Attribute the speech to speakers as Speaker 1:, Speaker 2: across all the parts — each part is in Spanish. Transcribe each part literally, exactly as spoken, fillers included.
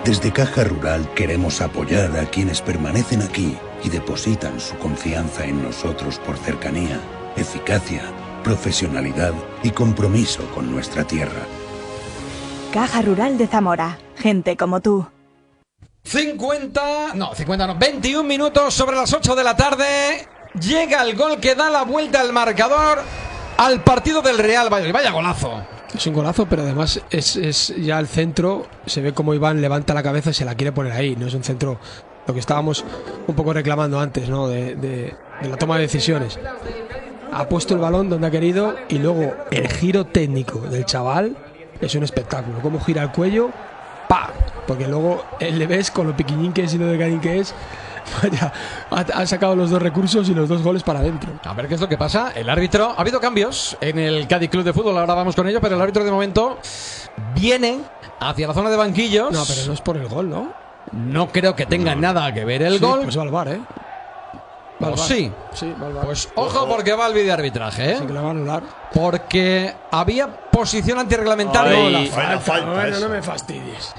Speaker 1: Desde Caja Rural queremos apoyar a quienes permanecen aquí y depositan su confianza en nosotros por cercanía, eficacia, profesionalidad y compromiso con nuestra tierra.
Speaker 2: Caja Rural de Zamora. Gente como tú.
Speaker 3: cincuenta, no, cincuenta no, veintiún minutos sobre las ocho de la tarde. Llega el gol que da la vuelta al marcador al partido del Real Valladolid. Vaya golazo.
Speaker 4: Es un golazo, pero además es, es ya el centro. Se ve como Iván levanta la cabeza y se la quiere poner ahí. No es un centro, lo que estábamos un poco reclamando antes, ¿no? De, de, de la toma de decisiones. Ha puesto el balón donde ha querido y luego el giro técnico del chaval es un espectáculo. Cómo gira el cuello, ¡pa! Porque luego le ves con lo piquiñín que es y lo de carín que es. Vaya, ha, ha sacado los dos recursos y los dos goles para adentro.
Speaker 3: A ver qué es lo que pasa. El árbitro, ha habido cambios en el Cádiz Club de Fútbol, ahora vamos con ello, pero el árbitro de momento viene hacia la zona de banquillos.
Speaker 4: No, pero no es por el gol, ¿no?
Speaker 3: No creo que tenga no. nada que ver el
Speaker 4: sí,
Speaker 3: gol.
Speaker 4: Pues va al bar, ¿eh? Va al
Speaker 3: Pues
Speaker 4: bar.
Speaker 3: sí.
Speaker 4: Sí, va al bar.
Speaker 3: Pues ojo porque va al videoarbitraje, ¿eh?
Speaker 4: Sí que lo va a anular.
Speaker 3: Porque había posición antirreglamentaria.
Speaker 5: Ay,
Speaker 4: No, la
Speaker 5: ay,
Speaker 4: falta,
Speaker 5: la falta
Speaker 4: bueno,
Speaker 5: esa.
Speaker 4: no me fastidies.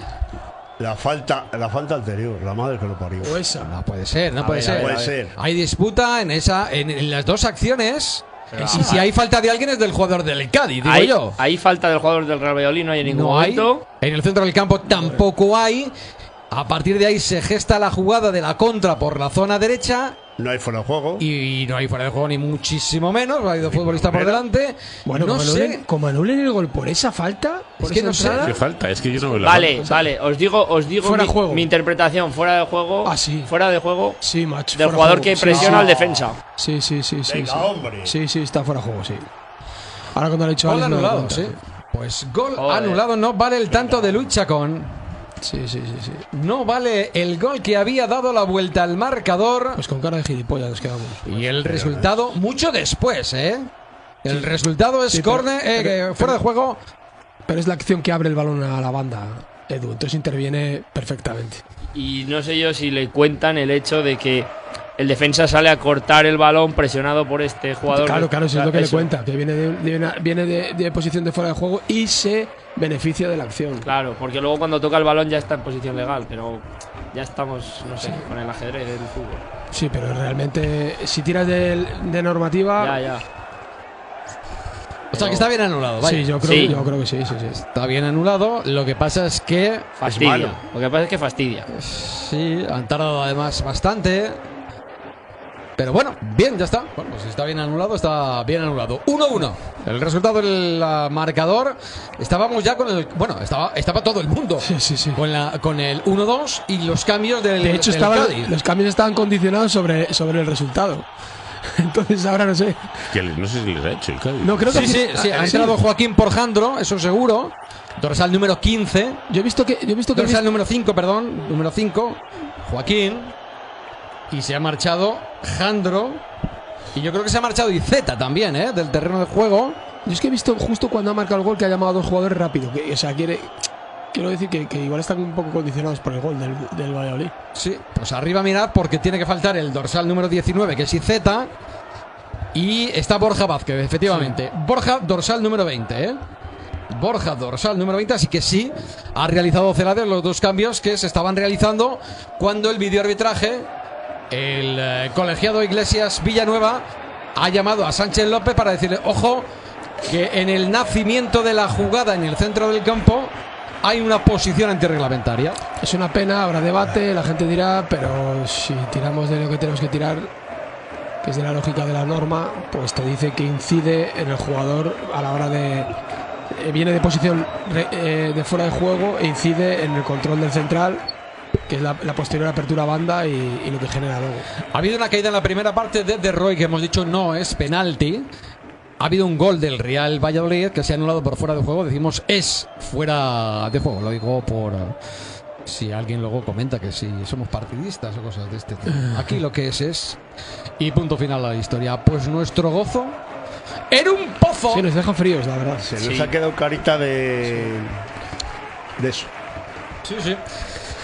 Speaker 5: La falta, la falta anterior, la madre que lo parió.
Speaker 4: O esa.
Speaker 3: No puede ser, no
Speaker 5: A
Speaker 3: puede
Speaker 5: ver,
Speaker 3: ser.
Speaker 5: puede ser.
Speaker 3: Hay disputa en esa, en, en las dos acciones.
Speaker 5: Pero,
Speaker 3: y si hay falta de alguien es del jugador del Cádiz, digo
Speaker 6: Hay,
Speaker 3: yo.
Speaker 6: hay falta del jugador del Real Valladolid, no hay en ningún
Speaker 3: No hay.
Speaker 6: momento.
Speaker 3: En el centro del campo tampoco hay. A partir de ahí se gesta la jugada de la contra por la zona derecha.
Speaker 5: No hay fuera de juego.
Speaker 3: Y no hay fuera de juego ni muchísimo menos. Ha habido futbolista por delante.
Speaker 4: Bueno,
Speaker 3: no
Speaker 4: como,
Speaker 3: sé.
Speaker 4: anulen, como anulen el gol por esa falta, por
Speaker 3: Es que
Speaker 4: esa
Speaker 3: no sé.
Speaker 4: entrada,
Speaker 7: ¿Qué falta? Es que yo no veo la
Speaker 6: Vale,
Speaker 7: falta.
Speaker 6: vale, os digo, os digo
Speaker 4: Fuera
Speaker 6: mi,
Speaker 4: de juego.
Speaker 6: mi interpretación fuera de juego.
Speaker 4: Ah, sí.
Speaker 6: Fuera de juego
Speaker 4: sí, macho.
Speaker 6: del
Speaker 4: fuera
Speaker 6: jugador
Speaker 4: juego.
Speaker 6: que
Speaker 4: Sí,
Speaker 6: presiona
Speaker 4: sí.
Speaker 6: al defensa.
Speaker 4: Sí, sí, sí, sí.
Speaker 5: Venga,
Speaker 4: sí.
Speaker 5: hombre.
Speaker 4: Sí, sí, está fuera de juego, sí. Ahora cuando lo ha dicho
Speaker 3: Gol
Speaker 4: Alex, me doy
Speaker 3: anulado,
Speaker 4: cuenta.
Speaker 3: sí. Pues gol
Speaker 6: Joder.
Speaker 3: anulado. No vale el tanto de Luis Chacón.
Speaker 4: Sí, sí, sí, sí.
Speaker 3: No vale el gol que había dado la vuelta al marcador.
Speaker 4: Pues con cara de gilipollas nos quedamos.
Speaker 3: Y el resultado mucho después, ¿eh? El resultado es
Speaker 4: Sí, pero-
Speaker 3: córner, eh,
Speaker 4: pero-
Speaker 3: que fuera de juego.
Speaker 4: Pero es la acción que abre el balón a la banda, Edu. Entonces interviene perfectamente.
Speaker 6: Y no sé yo si le cuentan el hecho de que el defensa sale a cortar el balón presionado por este jugador.
Speaker 4: Claro, claro, eso es lo que le
Speaker 6: Eso.
Speaker 4: cuenta. Que viene de, de una- viene de, de posición de fuera de juego y se beneficia de la acción.
Speaker 6: Claro, porque luego cuando toca el balón ya está en posición legal, pero ya estamos, no sé, con el ajedrez del fútbol.
Speaker 4: Sí, pero realmente si tiras de, de normativa...
Speaker 6: Ya, ya.
Speaker 3: O sea que está bien anulado, vaya.
Speaker 4: Sí, yo creo,
Speaker 6: Sí.
Speaker 4: yo creo que sí, sí, sí.
Speaker 3: Está bien anulado. Lo que pasa es que
Speaker 6: Fastidia.
Speaker 5: malo.
Speaker 6: Lo que pasa es que fastidia.
Speaker 3: sí, han tardado además bastante. Pero bueno, bien, ya está. Bueno, pues si está bien anulado, está bien anulado. uno uno. El resultado del ah, marcador. Estábamos ya con el. Bueno, estaba, estaba todo el mundo.
Speaker 4: Sí, sí, sí.
Speaker 3: Con, la, con el uno dos y los cambios del.
Speaker 4: De hecho,
Speaker 3: del
Speaker 4: estaban,
Speaker 3: Cádiz.
Speaker 4: los cambios estaban condicionados sobre, sobre el resultado. Entonces ahora no sé.
Speaker 7: Que no sé si les ha hecho el Cádiz.
Speaker 4: No, creo que
Speaker 3: Sí, sí, sí. Ha entrado Joaquín Porjandro, eso seguro. Dorsal número quince.
Speaker 4: Yo he visto que. Yo he visto que
Speaker 3: Dorsal número cinco, perdón. Número cinco. Joaquín. Y se ha marchado Jandro. Y yo creo que se ha marchado Izeta también, ¿eh? Del terreno de juego.
Speaker 4: Yo es que he visto justo cuando ha marcado el gol que ha llamado a dos jugadores rápido. Que, o sea, quiere. Quiero decir que, que igual están un poco condicionados por el gol del, del Valladolid.
Speaker 3: Sí, pues arriba mirad porque tiene que faltar el dorsal número diecinueve, que es Izeta. Y está Borja Vázquez, efectivamente. Borja, dorsal número veinte, ¿eh? Borja, dorsal número veinte, así que sí, ha realizado Celades los dos cambios que se estaban realizando cuando el videoarbitraje, el eh, colegiado Iglesias Villanueva, ha llamado a Sánchez López para decirle, ojo, que en el nacimiento de la jugada en el centro del campo hay una posición antirreglamentaria.
Speaker 4: Es una pena, habrá debate, la gente dirá, pero si tiramos de lo que tenemos que tirar, que es de la lógica de la norma, pues te dice que incide en el jugador a la hora de... eh, viene de posición re- eh, de fuera de juego e incide en el control del central, que es la, la posterior apertura a banda y, y lo que genera luego.
Speaker 3: Ha habido una caída en la primera parte de De Roy que hemos dicho no es penalti. Ha habido un gol del Real Valladolid que se ha anulado por fuera de juego. Decimos es fuera de juego. Lo digo por uh, si alguien luego comenta que si somos partidistas o cosas de este tipo. Aquí lo que es es. Y punto final a la historia. Pues nuestro gozo era un pozo.
Speaker 4: Sí, nos deja fríos, la verdad.
Speaker 5: Se
Speaker 6: Sí.
Speaker 5: nos ha quedado carita de. de eso.
Speaker 3: Sí, sí.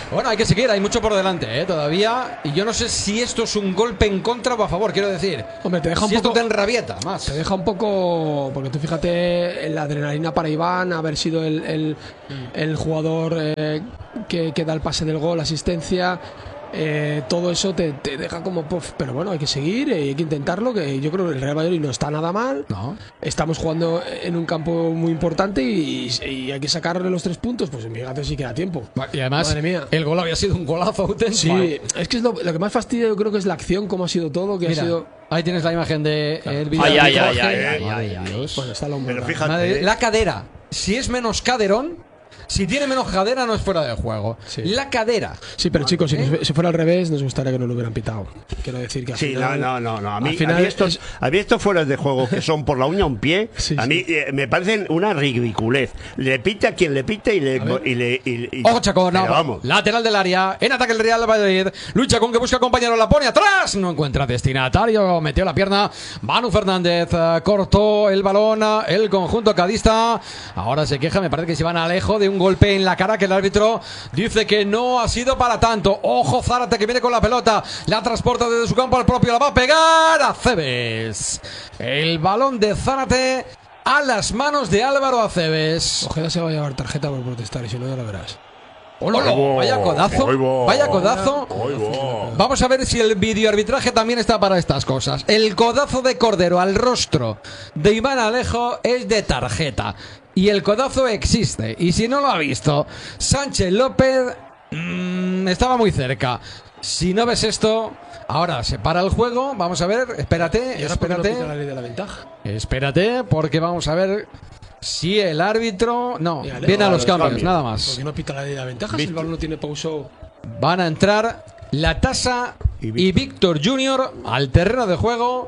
Speaker 3: Bueno, hay que seguir, hay mucho por delante, ¿eh? Todavía. Y yo no sé si esto es un golpe en contra o a favor, quiero decir.
Speaker 4: Hombre, te deja un
Speaker 3: si
Speaker 4: poco.
Speaker 3: esto te enrabieta más.
Speaker 4: Te deja un poco. Porque tú fíjate, la adrenalina para Iván, haber sido el, el, el jugador eh, que, que da el pase del gol, asistencia. Eh, todo eso te, te deja como puff, pero bueno, hay que seguir, eh, hay que intentarlo, que yo creo que el Real Valladolid no está nada mal.
Speaker 3: No.
Speaker 4: Estamos jugando en un campo muy importante y, y hay que sacarle los tres puntos, pues fíjate si queda tiempo.
Speaker 3: Y además,
Speaker 4: Madre mía.
Speaker 3: el gol había sido un golazo auténtico.
Speaker 4: Sí, es que es lo, lo que más fastidia yo creo que es la acción, cómo ha sido todo, que
Speaker 3: Mira,
Speaker 4: ha sido.
Speaker 3: ahí tienes la imagen de el vídeo.
Speaker 6: Ay, ay, ay,
Speaker 3: arbitraje.
Speaker 6: ay, ay,
Speaker 3: Madre
Speaker 6: ay,
Speaker 3: de
Speaker 6: ay.
Speaker 3: Dios.
Speaker 4: Bueno, está el hombro.
Speaker 5: Pero
Speaker 4: ¿no?
Speaker 5: fíjate,
Speaker 3: Madre-
Speaker 5: ¿eh?
Speaker 3: la cadera. Si es menos caderón, si tiene menos cadera, no es fuera de juego.
Speaker 4: Sí.
Speaker 3: La cadera.
Speaker 4: Sí, pero chicos, si,
Speaker 3: ¿Eh?
Speaker 4: nos- si fuera al revés, nos gustaría que no lo hubieran pitado. Quiero decir que al
Speaker 5: Sí,
Speaker 4: final,
Speaker 5: no, no, no, no. A mí,
Speaker 4: al final
Speaker 5: a mí estos,
Speaker 4: es-
Speaker 5: a mí estos fueras de juego que son por la uña a un pie,
Speaker 4: Sí,
Speaker 5: a
Speaker 4: sí.
Speaker 5: mí eh, me parecen una ridiculez. Le pite a quien le pite y le. Y le y, y-
Speaker 3: Ojo, Chacón,
Speaker 5: pero
Speaker 3: no,
Speaker 5: vamos.
Speaker 3: lateral del área, en ataque el Real Valladolid, lucha con que busca compañero, la pone atrás, no encuentra destinatario, metió la pierna, Manu Fernández, eh, cortó el balón, eh, el conjunto cadista, ahora se queja, me parece que se van Alejo de un golpe en la cara que el árbitro dice que no ha sido para tanto. Ojo, Zárate que viene con la pelota, la transporta desde su campo al propio, la va a pegar a Cebes. El balón de Zárate a las manos de Álvaro Aceves.
Speaker 4: Ojeda se va a llevar tarjeta por protestar y si no ya lo verás.
Speaker 3: ¡Hola! Vaya codazo,
Speaker 7: Ahí va.
Speaker 3: vaya codazo.
Speaker 7: Ahí va.
Speaker 3: Vamos a ver si el videoarbitraje también está para estas cosas. El codazo de Cordero al rostro de Iván Alejo es de tarjeta. Y el codazo existe. Y si no lo ha visto, Sánchez López mmm, estaba muy cerca. Si no ves esto, ahora se para el juego. Vamos a ver, espérate,
Speaker 4: ¿Y ahora por qué no pita la
Speaker 3: espérate.
Speaker 4: ley de la ventaja?
Speaker 3: Espérate, porque vamos a ver si el árbitro. No,
Speaker 4: Y Alejo,
Speaker 3: viene a
Speaker 5: a
Speaker 3: los
Speaker 5: los
Speaker 3: cambios,
Speaker 5: cambios.
Speaker 3: nada
Speaker 4: ¿Por
Speaker 3: más.
Speaker 4: qué no pita la ley de la ventaja si el
Speaker 5: Víctor.
Speaker 4: balón no tiene pauso?
Speaker 3: Van a entrar la Tasa
Speaker 5: Y
Speaker 3: y Víctor Junior al terreno de juego.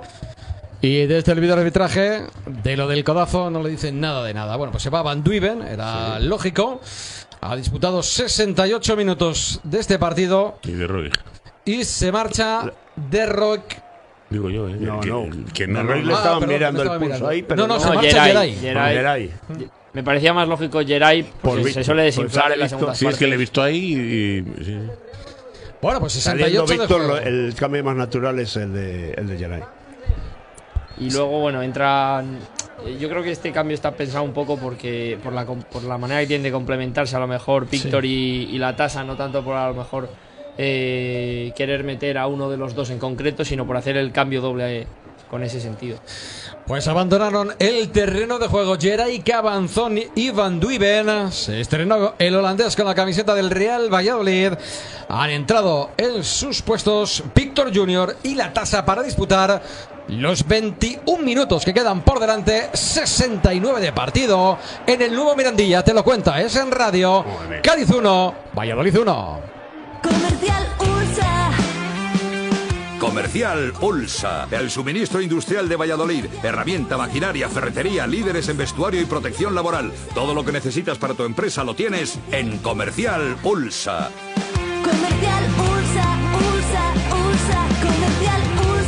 Speaker 3: Y desde el videoarbitraje, de lo del codazo, no le dicen nada de nada. Bueno, pues se va Van Duiven, era lógico. Ha disputado sesenta y ocho minutos de este partido.
Speaker 7: Y de Roy.
Speaker 3: Y se marcha de Rock.
Speaker 7: Digo yo, ¿eh?
Speaker 5: No,
Speaker 7: que,
Speaker 5: no.
Speaker 7: que
Speaker 5: De
Speaker 7: no,
Speaker 5: Roy
Speaker 7: no,
Speaker 5: le
Speaker 3: Ah,
Speaker 5: estaban
Speaker 3: perdón,
Speaker 5: mirando
Speaker 3: me
Speaker 5: el
Speaker 3: estaba
Speaker 5: pulso
Speaker 3: mirando.
Speaker 5: ahí, pero
Speaker 3: No, no, se
Speaker 6: No,
Speaker 3: marcha
Speaker 6: Geray,
Speaker 3: Geray.
Speaker 6: Geray.
Speaker 5: Geray.
Speaker 6: Me parecía más lógico Geray,
Speaker 5: Por
Speaker 6: porque
Speaker 5: Víctor.
Speaker 6: se suele desinflar
Speaker 5: Pues
Speaker 6: en las
Speaker 5: Víctor.
Speaker 6: segundas
Speaker 7: Sí, es
Speaker 6: partes.
Speaker 7: que le he visto ahí y. sí.
Speaker 3: Bueno, pues sesenta y
Speaker 5: Saliendo
Speaker 3: ocho de
Speaker 5: Víctor,
Speaker 3: juego.
Speaker 5: lo- el cambio más natural es el de, el de Geray.
Speaker 6: Y luego, bueno, entran. eh, Yo creo que este cambio está pensado un poco porque por la, com- por la manera que tienen de complementarse, a lo mejor Víctor y, y la Tasa, no tanto por a lo mejor eh, querer meter a uno de los dos en concreto, sino por hacer el cambio doble eh, con ese sentido.
Speaker 3: Pues abandonaron el terreno de juego Geray Cabanzón y Van Duiven. Se estrenó el holandés con la camiseta del Real Valladolid. Han entrado en sus puestos Víctor Junior y la Tasa para disputar los veintiún minutos que quedan por delante. sesenta y nueve de partido en el nuevo Mirandilla. Te lo cuenta, es en radio. Cádiz uno, Valladolid uno.
Speaker 8: Comercial Ursa.
Speaker 9: Comercial Ulsa, el suministro industrial de Valladolid. Herramienta, maquinaria, ferretería, líderes en vestuario y protección laboral. Todo lo que necesitas para tu empresa lo tienes en Comercial Ulsa.
Speaker 8: Comercial Ursa, Ursa, Ursa. Comercial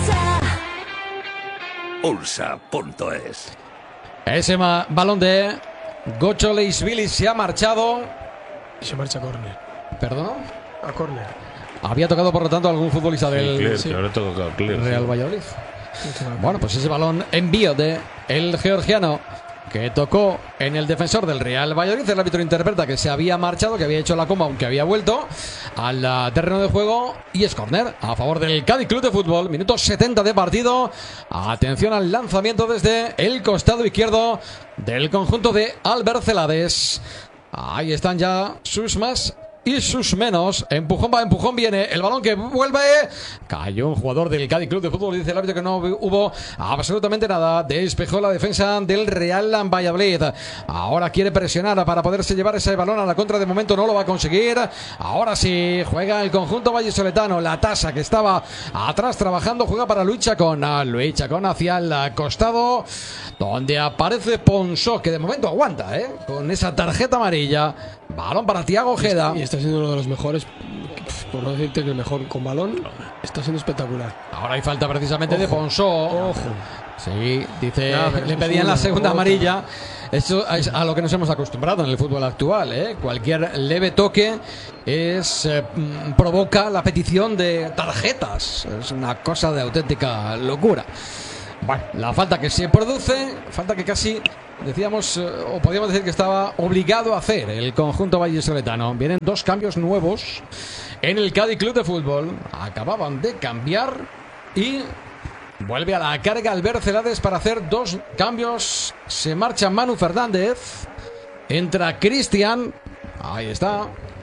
Speaker 8: Ursa.
Speaker 9: Ulsa punto es.
Speaker 3: Ese ma- balón de Gocho Leisvili se ha marchado.
Speaker 4: Y se marcha a córner.
Speaker 3: ¿Perdón?
Speaker 4: A córner.
Speaker 3: Había tocado, por lo tanto, algún futbolista del
Speaker 7: Clear,
Speaker 4: sí.
Speaker 7: que ahora toca tocado Clear,
Speaker 3: Real
Speaker 7: sí.
Speaker 3: Valladolid. Bueno, pues ese balón envío de el georgiano que tocó en el defensor del Real Valladolid. El árbitro interpreta que se había marchado, que había hecho la coma, aunque había vuelto al uh, terreno de juego. Y es córner a favor del Cádiz Club de Fútbol. Minuto setenta de partido. Atención al lanzamiento desde el costado izquierdo del conjunto de Albert Celades. Ahí están ya sus más y sus menos. Empujón va, empujón viene. El balón que vuelve. Cayó un jugador del Cádiz Club de Fútbol. Dice el árbitro que no hubo absolutamente nada. Despejó la defensa del Real Valladolid. Ahora quiere presionar para poderse llevar ese balón a la contra. De momento no lo va a conseguir. Ahora sí juega el conjunto vallisoletano. La Tasa, que estaba atrás trabajando, juega para Luis Chacón. Luis Chacón hacia el costado, donde aparece Ponsó, que de momento aguanta, ¿eh? Con esa tarjeta amarilla. Balón para Thiago Ojeda.
Speaker 4: Y está siendo uno de los mejores, por no decirte que el mejor con balón. Está siendo espectacular.
Speaker 3: Ahora hay falta precisamente de
Speaker 4: Ojo.
Speaker 3: Ponsó.
Speaker 4: Ojo.
Speaker 3: Sí, dice,
Speaker 4: Ya, pero
Speaker 3: le
Speaker 4: es
Speaker 3: pedían la
Speaker 4: una,
Speaker 3: segunda
Speaker 4: otra.
Speaker 3: amarilla. Eso es a lo que nos hemos acostumbrado en el fútbol actual, ¿eh? Cualquier leve toque es eh, provoca la petición de tarjetas. Es una cosa de auténtica locura. Bueno, la falta que se produce, falta que casi decíamos eh, o podíamos decir que estaba obligado a hacer el conjunto vallisoletano. Vienen dos cambios nuevos en el Cádiz Club de Fútbol. Acababan de cambiar y vuelve a la carga Albert Celades para hacer dos cambios. Se marcha Manu Fernández, entra Cristian, ahí está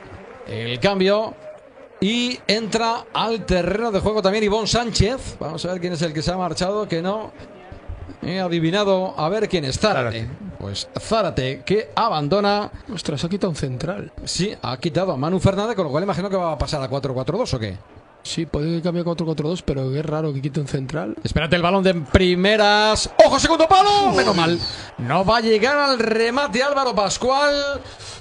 Speaker 3: el cambio. Y entra al terreno de juego también Ivonne Sánchez. Vamos a ver quién es el que se ha marchado, que no he adivinado. A ver quién es. Zárate. Pues Zárate, que abandona.
Speaker 4: Ostras, ha quitado un central.
Speaker 3: Sí, ha quitado a Manu Fernández, con lo cual imagino que va a pasar a cuatro cuatro dos o qué.
Speaker 4: Sí, puede que cambie a cuatro cuatro dos, pero es raro que quite un central.
Speaker 3: Espérate, el balón de primeras. ¡Ojo, segundo palo! Menos mal. No va a llegar al remate Álvaro Pascual.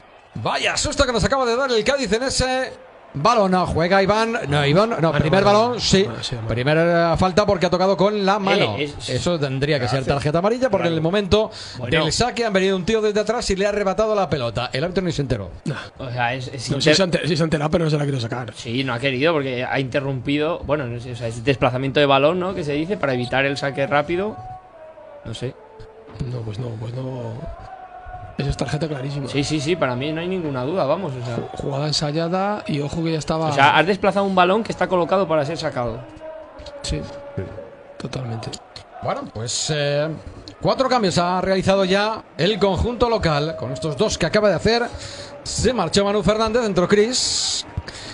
Speaker 3: Vaya susto que nos acaba de dar el Cádiz en ese balón. No, juega Iván. No, Iván. No,
Speaker 4: Mano,
Speaker 3: primer
Speaker 4: mano.
Speaker 3: balón, sí.
Speaker 4: Mano, sí, mano.
Speaker 3: Primera falta porque ha tocado con la mano.
Speaker 6: Eh, es-
Speaker 3: Eso tendría que ser tarjeta amarilla porque en el momento
Speaker 6: Bueno.
Speaker 3: del saque han venido un tío desde atrás y le ha arrebatado la pelota. El árbitro ni se enteró.
Speaker 6: O sea, es, es
Speaker 4: No,
Speaker 6: inter-
Speaker 4: sí, se ha enter- sí se ha enterado, pero no se la quiero sacar.
Speaker 6: Sí, no ha querido porque ha interrumpido. Bueno, no sé, o sea, es desplazamiento de balón, ¿no? Que se dice para evitar el saque rápido. No sé.
Speaker 4: No, pues no, pues no. Eso es tarjeta clarísima.
Speaker 6: Sí, sí, sí, para mí no hay ninguna duda, vamos. O sea,
Speaker 4: Jugada ensayada y ojo que ya estaba.
Speaker 6: o sea, has desplazado un balón que está colocado para ser sacado.
Speaker 4: Sí, totalmente.
Speaker 3: Bueno, pues eh, cuatro cambios ha realizado ya el conjunto local. Con estos dos que acaba de hacer, se marchó Manu Fernández, entró Chris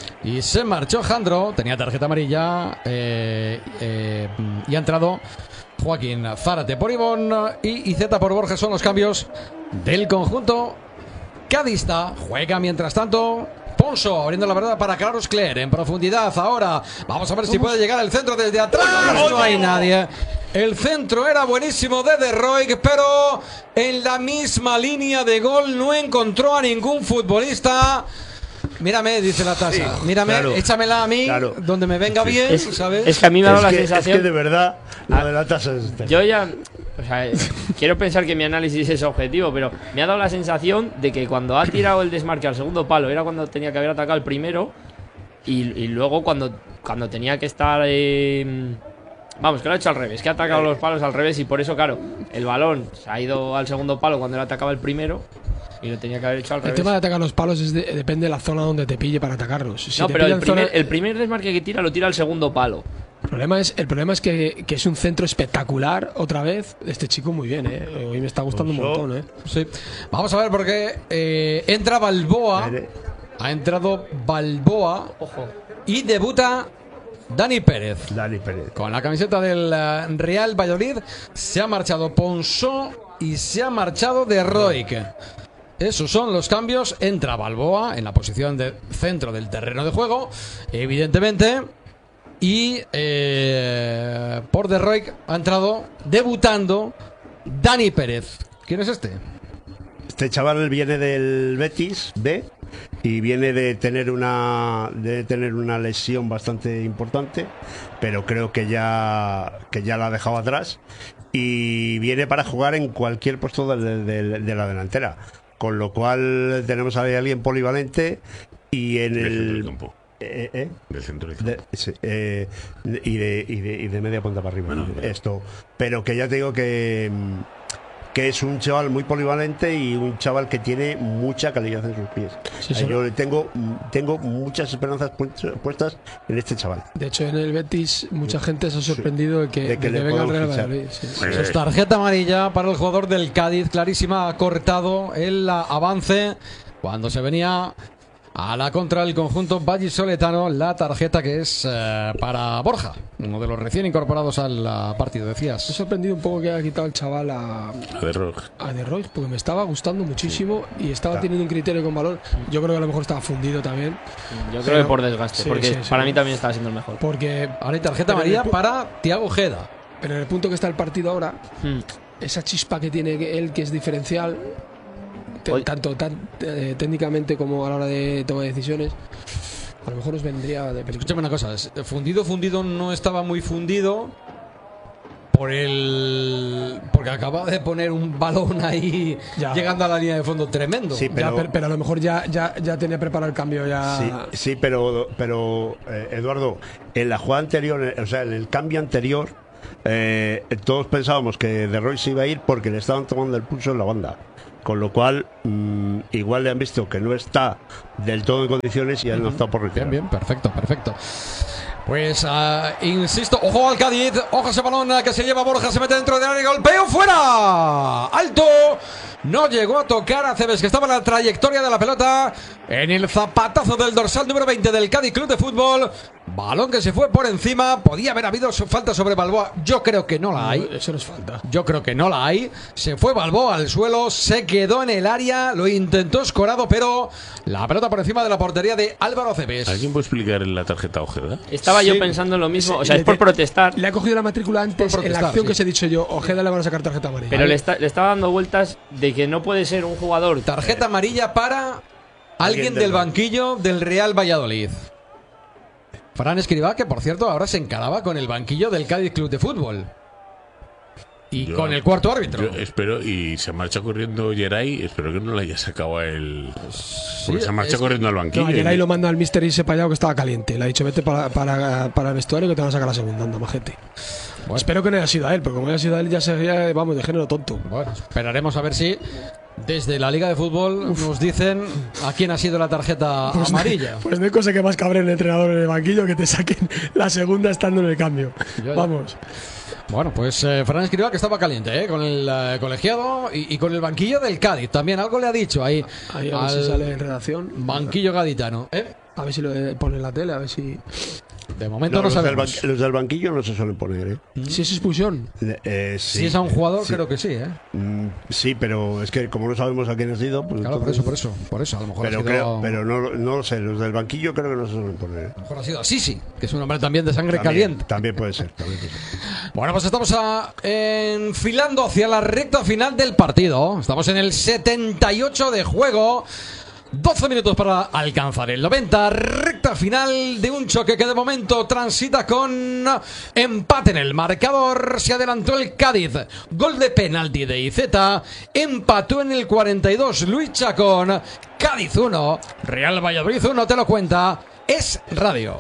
Speaker 3: y se marchó Jandro. Tenía tarjeta amarilla eh, eh, y ha entrado Joaquín. Zárate por Ivonne y Iceta por Borges son los cambios del conjunto cadista. Juega mientras tanto Ponso, abriendo la verdad para Carlos Cler en profundidad. Ahora vamos a ver si puede llegar el centro desde atrás. No hay nadie. El centro era buenísimo de De Roig, pero en la misma línea de gol no encontró a ningún futbolista. Mírame, dice la tasa.
Speaker 5: Sí,
Speaker 3: Mírame,
Speaker 5: claro,
Speaker 3: échamela a mí,
Speaker 5: claro.
Speaker 3: donde me venga bien,
Speaker 6: Es,
Speaker 3: ¿sabes?
Speaker 6: es que a mí me ha dado
Speaker 5: Es
Speaker 6: la
Speaker 5: que, es
Speaker 6: sensación.
Speaker 5: que de verdad, lo
Speaker 6: Ah,
Speaker 5: de la tasa es.
Speaker 6: Yo ya. O sea, eh, quiero pensar que mi análisis es objetivo, pero me ha dado la sensación de que cuando ha tirado el desmarque al segundo palo era cuando tenía que haber atacado el primero. Y, y luego cuando, cuando tenía que estar. eh, vamos, que lo ha hecho al revés, que ha atacado los palos al revés y por eso, claro, el balón se ha ido al segundo palo cuando él atacaba el primero. Y lo tenía que haber hecho al
Speaker 4: El
Speaker 6: revés.
Speaker 4: tema de atacar los palos es de- depende de la zona donde te pille para atacarlos. Si
Speaker 6: no,
Speaker 4: te
Speaker 6: pero
Speaker 4: pilla
Speaker 6: el
Speaker 4: en zona-
Speaker 6: primer, el primer desmarque que tira lo tira al segundo palo.
Speaker 4: El problema es, el problema es que, que es un centro espectacular otra vez. Este chico muy bien, ¿eh? Hoy me está gustando un
Speaker 5: Pues
Speaker 4: montón, ¿eh?
Speaker 3: Sí. Vamos a ver porque eh, entra Balboa. Ha entrado Balboa
Speaker 6: Ojo.
Speaker 3: y debuta Dani Pérez.
Speaker 5: Dani Pérez.
Speaker 3: Con la camiseta del eh, Real Valladolid se ha marchado Ponsó y se ha marchado De Roig. Esos son los cambios. Entra Balboa en la posición de centro del terreno de juego, evidentemente. Y eh, por De Roig ha entrado debutando Dani Pérez. ¿Quién es este?
Speaker 5: Este chaval viene del Betis B y viene de tener una de tener una lesión bastante importante, pero creo que ya que ya la ha dejado atrás y viene para jugar en cualquier puesto de, de- de la delantera, con lo cual tenemos ahí a alguien polivalente y en
Speaker 7: Del centro del
Speaker 5: el
Speaker 7: campo.
Speaker 5: eh, eh,
Speaker 7: Del centro del
Speaker 5: de-
Speaker 7: campo.
Speaker 5: sí, eh, de- y, de, y, de, y de media punta para arriba.
Speaker 7: Bueno,
Speaker 5: ¿no?
Speaker 7: pero-
Speaker 5: Esto, pero que ya te digo que, mm, que es un chaval muy polivalente y un chaval que tiene mucha calidad en sus pies.
Speaker 4: Sí,
Speaker 5: Eh,
Speaker 4: sí.
Speaker 5: Yo le tengo, mm, tengo muchas esperanzas pu- puestas en este chaval.
Speaker 4: De hecho, en el Betis mucha gente se ha sorprendido de que,
Speaker 5: De que
Speaker 4: de
Speaker 5: le
Speaker 4: que venga el
Speaker 5: puedan
Speaker 4: Real
Speaker 5: fichar.
Speaker 4: Valladolid. Sí.
Speaker 7: Bueno,
Speaker 3: Eso es tarjeta amarilla para el jugador del Cádiz. Clarísima, ha cortado el avance cuando se venía a la contra del conjunto vallisoletano. La tarjeta que es eh, para Borja, uno de los recién incorporados al ah, partido,
Speaker 4: Me he
Speaker 3: decías.
Speaker 4: sorprendido un poco que haya quitado el chaval a,
Speaker 7: A ver, Roig.
Speaker 4: a De Roig, porque me estaba gustando muchísimo y estaba teniendo un criterio con valor. Yo creo que a lo mejor estaba fundido también,
Speaker 6: Yo creo
Speaker 4: Pero-
Speaker 6: que por desgaste,
Speaker 4: sí,
Speaker 6: porque
Speaker 4: sí, sí.
Speaker 6: para mí también estaba siendo el mejor.
Speaker 4: porque
Speaker 3: Ahora hay tarjeta
Speaker 4: Pero
Speaker 3: amarilla
Speaker 4: el pu-
Speaker 3: para Thiago Ojeda.
Speaker 4: pero en el punto que está el partido ahora,
Speaker 6: Hmm.
Speaker 4: esa chispa que tiene él, que es diferencial, te-
Speaker 6: Oye.
Speaker 4: tanto tan, eh, técnicamente como a la hora de tomar decisiones, a lo mejor nos vendría de película.
Speaker 3: Escúchame una cosa, es- fundido, fundido no estaba muy fundido por el porque acaba de poner un balón ahí
Speaker 4: Ya.
Speaker 3: llegando a la línea de fondo tremendo.
Speaker 5: Sí,
Speaker 4: Ya,
Speaker 5: pero,
Speaker 4: pero, pero a lo mejor ya, ya, ya tenía preparado el cambio ya.
Speaker 5: sí, sí, pero, pero eh, Eduardo, en la jugada anterior, eh, o sea, en el cambio anterior, eh, todos pensábamos que De Roy se iba a ir porque le estaban tomando el pulso en la banda. Con lo cual, mmm, igual le han visto que no está del todo en condiciones y él no está por retirar.
Speaker 3: Bien, bien, perfecto, perfecto. Pues, uh, insisto, ojo al Cádiz, ojo a ese balón que se lleva Borja, se mete dentro del área y golpeo fuera. Alto, no llegó a tocar a Cebes, que estaba en la trayectoria de la pelota, en el zapatazo del dorsal número veinte del Cádiz Club de Fútbol. Balón que se fue por encima, podía haber habido su falta sobre Balboa, yo creo que no la hay.
Speaker 4: No, eso no es falta.
Speaker 3: Yo creo que no la hay. Se fue Balboa al suelo, se quedó en el área, lo intentó escorado, pero la pelota por encima de la portería de Álvaro Cebes.
Speaker 7: ¿Alguien puede explicar la tarjeta Ojeda?
Speaker 6: Estaba yo
Speaker 3: Sí.
Speaker 6: pensando en lo mismo, o
Speaker 4: Sí,
Speaker 6: sea,
Speaker 4: le
Speaker 6: es por
Speaker 4: te-
Speaker 6: protestar,
Speaker 4: Le ha cogido la matrícula antes
Speaker 3: Por
Speaker 4: en la
Speaker 3: protestar,
Speaker 4: acción
Speaker 3: sí.
Speaker 4: que os he dicho yo. Ojeda le van a sacar tarjeta amarilla.
Speaker 6: pero le, está- le estaba dando vueltas de que no puede ser un jugador.
Speaker 3: Tarjeta amarilla para alguien
Speaker 5: del
Speaker 3: del banquillo del Real Valladolid. Fran Escribá, que por cierto ahora se encaraba con el banquillo del Cádiz Club de Fútbol. Y
Speaker 7: Yo-
Speaker 3: con el cuarto árbitro.
Speaker 7: Yo espero, y se marcha corriendo Geray, espero que no le haya sacado a él. Porque se marcha
Speaker 3: es-
Speaker 7: corriendo al banquillo.
Speaker 4: No, ayer ahí lo manda al mister y se para allá que estaba caliente. Le ha dicho vete para, para, para el vestuario que te van a sacar la segunda, anda, majete.
Speaker 3: Bueno.
Speaker 4: Espero que no haya sido a él, porque como haya sido a él ya sería, vamos, de género tonto.
Speaker 3: Bueno, esperaremos a ver si desde la Liga de Fútbol nos dicen a quién ha sido la tarjeta amarilla.
Speaker 4: Pues no hay cosa que más cabre el entrenador en el banquillo que te saquen la segunda estando en el cambio.
Speaker 3: Ya, ya.
Speaker 4: Vamos.
Speaker 3: Bueno, pues eh, Fran Escribá, que estaba caliente, ¿eh? Con el eh, colegiado y, y con el banquillo del Cádiz. También algo le ha dicho ahí,
Speaker 4: Ahí a ver si
Speaker 3: al
Speaker 4: sale en redacción.
Speaker 3: banquillo gaditano. ¿eh?
Speaker 4: A ver si lo eh, pone en la tele, a ver si.
Speaker 3: De momento
Speaker 5: No,
Speaker 3: no,
Speaker 5: los, del
Speaker 3: sabemos.
Speaker 5: banqui- los del banquillo no se suelen poner, ¿eh?
Speaker 4: Si es expulsión.
Speaker 5: Eh, eh, sí,
Speaker 3: Si es a un jugador,
Speaker 5: sí.
Speaker 3: creo que sí, ¿eh?
Speaker 5: Mm, sí, pero es que como no sabemos a quién ha sido, pues
Speaker 3: Claro, por
Speaker 5: entonces-
Speaker 3: eso, por eso, por eso. A lo mejor
Speaker 5: Pero,
Speaker 3: ha sido,
Speaker 5: creo, pero no, no lo sé, los del banquillo creo que no se suelen poner. ¿eh?
Speaker 3: a lo mejor ha sido Sisi, que es un hombre también de sangre
Speaker 5: También,
Speaker 3: caliente.
Speaker 5: también puede ser, también puede ser.
Speaker 3: Bueno, pues estamos a- enfilando hacia la recta final del partido. Estamos en el setenta y ocho de juego. doce minutos para alcanzar el noventa. Recta final de un choque que de momento transita con empate en el marcador. Se adelantó el Cádiz. Gol de penalti de I Z. Empató en el cuarenta y dos Luis Chacón. Cádiz uno. Real Valladolid uno. Te lo cuenta. Es radio.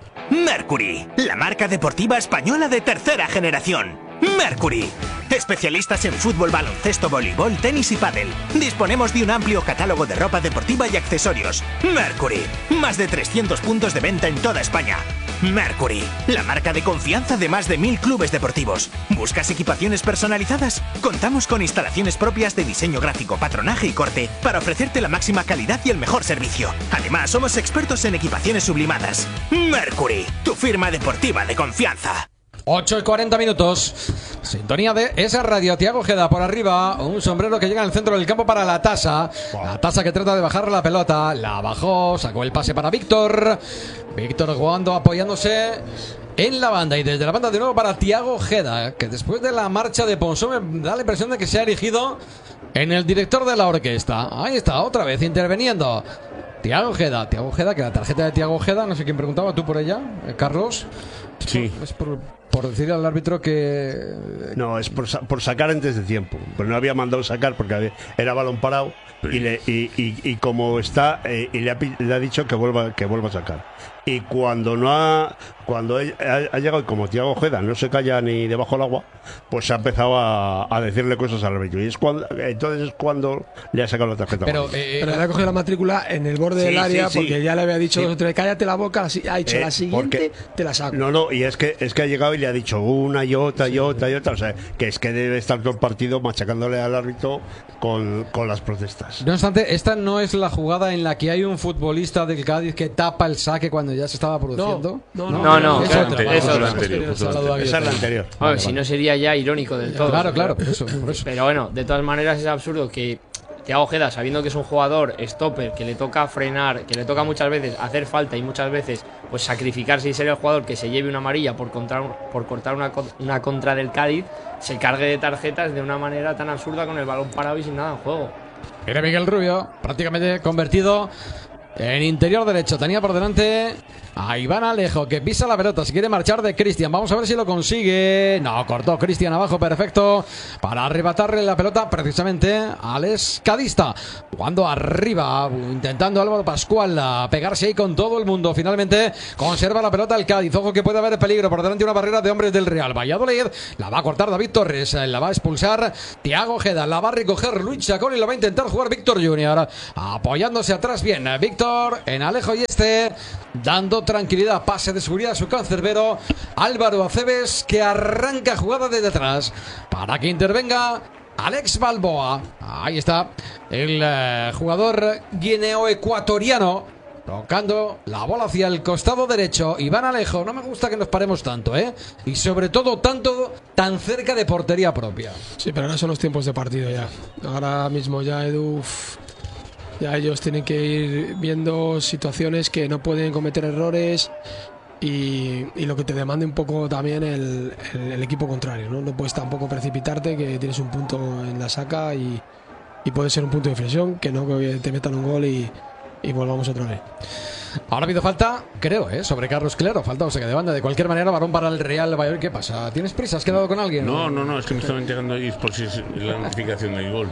Speaker 10: Mercury, la marca deportiva española de tercera generación. Mercury, especialistas en fútbol, baloncesto, voleibol, tenis y pádel. Disponemos de un amplio catálogo de ropa deportiva y accesorios. Mercury, más de trescientos puntos de venta en toda España. Mercury, la marca de confianza de más de mil clubes deportivos. ¿Buscas equipaciones personalizadas? Contamos con instalaciones propias de diseño gráfico, patronaje y corte para ofrecerte la máxima calidad y el mejor servicio. Además, somos expertos en equipaciones sublimadas. Mercury, tu firma deportiva de confianza.
Speaker 3: ocho y cuarenta minutos. Sintonía de esa radio. Tiago Ojeda por arriba. Un sombrero que llega al centro del campo para la tasa. La tasa que trata de bajar la pelota. La bajó. Sacó el pase para Víctor. Víctor jugando, apoyándose en la banda. Y desde la banda de nuevo para Tiago Ojeda. Que después de la marcha de Ponzó me da la impresión de que se ha erigido en el director de la orquesta. Ahí está, otra vez interviniendo. Tiago Ojeda. Tiago Ojeda, que la tarjeta de Tiago Ojeda, no sé quién preguntaba, tú por ella, eh, Carlos.
Speaker 7: Sí.
Speaker 3: Es por, por decirle al árbitro que.
Speaker 5: No, es por, sa- por sacar antes de tiempo. Pues no había mandado sacar porque había- era balón parado y, le, y, y- y como está, eh, y le ha, pi- le ha dicho que vuelva, que vuelva a sacar. Y cuando no ha, cuando ha, ha llegado, y como Tiago Ojeda no se calla ni debajo del agua, pues se ha empezado a, a decirle cosas al árbitro. Y es cuando, entonces es cuando le ha sacado la tarjeta.
Speaker 3: Pero,
Speaker 5: amarilla.
Speaker 3: eh,
Speaker 4: Pero le ha cogido la matrícula en el borde
Speaker 5: Sí,
Speaker 4: del área
Speaker 5: sí, sí.
Speaker 4: porque ya le había dicho
Speaker 5: Sí.
Speaker 4: dos o tres, cállate la boca, así- ha dicho
Speaker 5: Eh,
Speaker 4: la siguiente,
Speaker 5: porque-
Speaker 4: te la saco.
Speaker 5: No, no, y es que es que ha llegado y le ha dicho una y otra y otra y otra. O sea, que es que debe estar todo el partido machacándole al árbitro con, con las protestas.
Speaker 3: no obstante, esta no es la jugada en la que hay un futbolista del Cádiz que tapa el saque cuando ya se estaba produciendo.
Speaker 4: no, no,
Speaker 6: No, no,
Speaker 3: es
Speaker 6: claro,
Speaker 3: otra.
Speaker 6: es
Speaker 3: vale,
Speaker 6: otra.
Speaker 3: vale,
Speaker 7: anterior,
Speaker 3: vale,
Speaker 7: justo
Speaker 3: se ha dado a
Speaker 5: Esa es la
Speaker 3: Guillermo.
Speaker 5: anterior.
Speaker 6: A ver,
Speaker 3: Vale,
Speaker 6: si
Speaker 3: vale.
Speaker 6: no sería ya irónico del todo.
Speaker 3: Claro, claro, por eso, por eso.
Speaker 6: Pero bueno, de todas maneras es absurdo que Tiago Ojeda, sabiendo que es un jugador stopper, que le toca frenar, que le toca muchas veces hacer falta y muchas veces pues sacrificarse y ser el jugador que se lleve una amarilla por, contra- por cortar una, co- una contra del Cádiz, se cargue de tarjetas de una manera tan absurda con el balón parado y sin nada en juego.
Speaker 3: Era Miguel Rubio, prácticamente convertido en interior derecho. Tenía por delante A Iván Alejo, que pisa la pelota. Se quiere marchar de Cristian. Vamos a ver si lo consigue. No, cortó Cristian abajo. Perfecto. Para arrebatarle la pelota precisamente al escadista. Jugando arriba. Intentando Álvaro Pascual a pegarse ahí con todo el mundo. Finalmente conserva la pelota el Cádiz. Ojo que puede haber peligro. Por delante una barrera de hombres del Real Valladolid. La va a cortar David Torres. La va a expulsar Thiago Ojeda. La va a recoger Luis Chacón y lo va a intentar jugar Víctor Junior. Apoyándose atrás bien. Víctor en Alejo y este. Dando tranquilidad, pase de seguridad a su cancerbero Álvaro Aceves, que arranca jugada desde atrás para que intervenga Alex Balboa. Ahí está el eh, jugador guineo-ecuatoriano tocando la bola hacia el costado derecho. Iván Alejo, no me gusta que nos paremos tanto, ¿eh? Y sobre todo tanto, tan cerca de portería propia.
Speaker 4: Sí, pero ahora son los tiempos de partido ya. Ahora mismo ya, Edu... Ya ellos tienen que ir viendo situaciones que no pueden cometer errores y, y lo que te demande un poco también el, el, el equipo contrario, ¿no? No puedes tampoco precipitarte, que tienes un punto en la saca y, y puede ser un punto de inflexión, que no que te metan un gol y, y volvamos otra vez.
Speaker 3: Ahora ha habido falta, creo, ¿eh? Sobre Carlos Claro. Falta o saque de banda. De cualquier manera, balón para el Real Valladolid. ¿Qué pasa? ¿Tienes prisa? ¿Has quedado con alguien?
Speaker 7: No, no, no. Es que me estaban llegando ahí por si es la notificación del gol.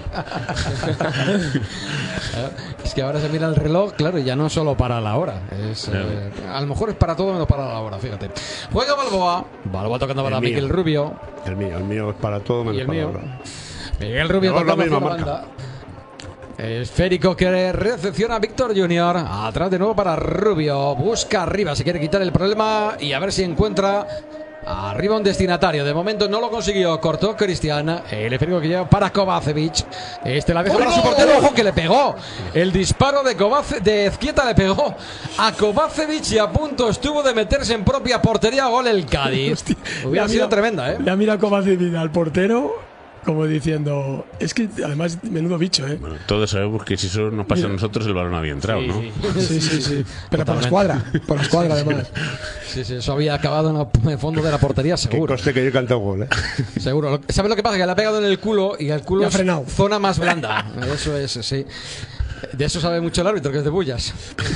Speaker 3: Es que ahora se mira el reloj, claro, y ya no solo para la hora. Es, claro. eh, a lo mejor es para todo menos para la hora, fíjate. Juega Balboa. Balboa tocando para Miguel Rubio.
Speaker 5: El mío, el mío es para todo menos
Speaker 3: y el
Speaker 5: para
Speaker 3: mío.
Speaker 5: la hora.
Speaker 3: Miguel Rubio
Speaker 5: no,
Speaker 3: tocando
Speaker 5: la
Speaker 3: la banda. Esférico que recepciona a Víctor Junior. Atrás de nuevo para Rubio. Busca arriba, se quiere quitar el problema y a ver si encuentra arriba un destinatario. De momento no lo consiguió. Cortó Cristian. El esférico que lleva para Kovacevic. Este la deja para su portero. Ojo que le pegó. El disparo de Kovace, de Ezquieta le pegó a Kovacevic y a punto estuvo de meterse en propia portería. Gol el Cádiz.
Speaker 4: Hostia,
Speaker 3: Hubiera sido
Speaker 4: mira,
Speaker 3: tremenda, ¿eh?
Speaker 4: La mira Kovacevic al portero. Como diciendo, es que además menudo bicho, ¿eh?
Speaker 7: Bueno, todos sabemos que si eso nos pasa a nosotros, el balón había entrado,
Speaker 6: sí,
Speaker 7: ¿no?
Speaker 6: Sí,
Speaker 4: sí, sí. sí. Pero por la escuadra, por la escuadra además.
Speaker 3: Sí, sí, eso había acabado en el fondo de la portería, seguro.
Speaker 5: Que coste que yo he cantado gol, ¿eh?
Speaker 3: Seguro. ¿Sabes lo que pasa? Que le ha pegado en el culo y el culo
Speaker 4: ha frenado.
Speaker 3: Es zona más blanda. Eso es, sí. De eso sabe mucho el árbitro, que es de Bullas.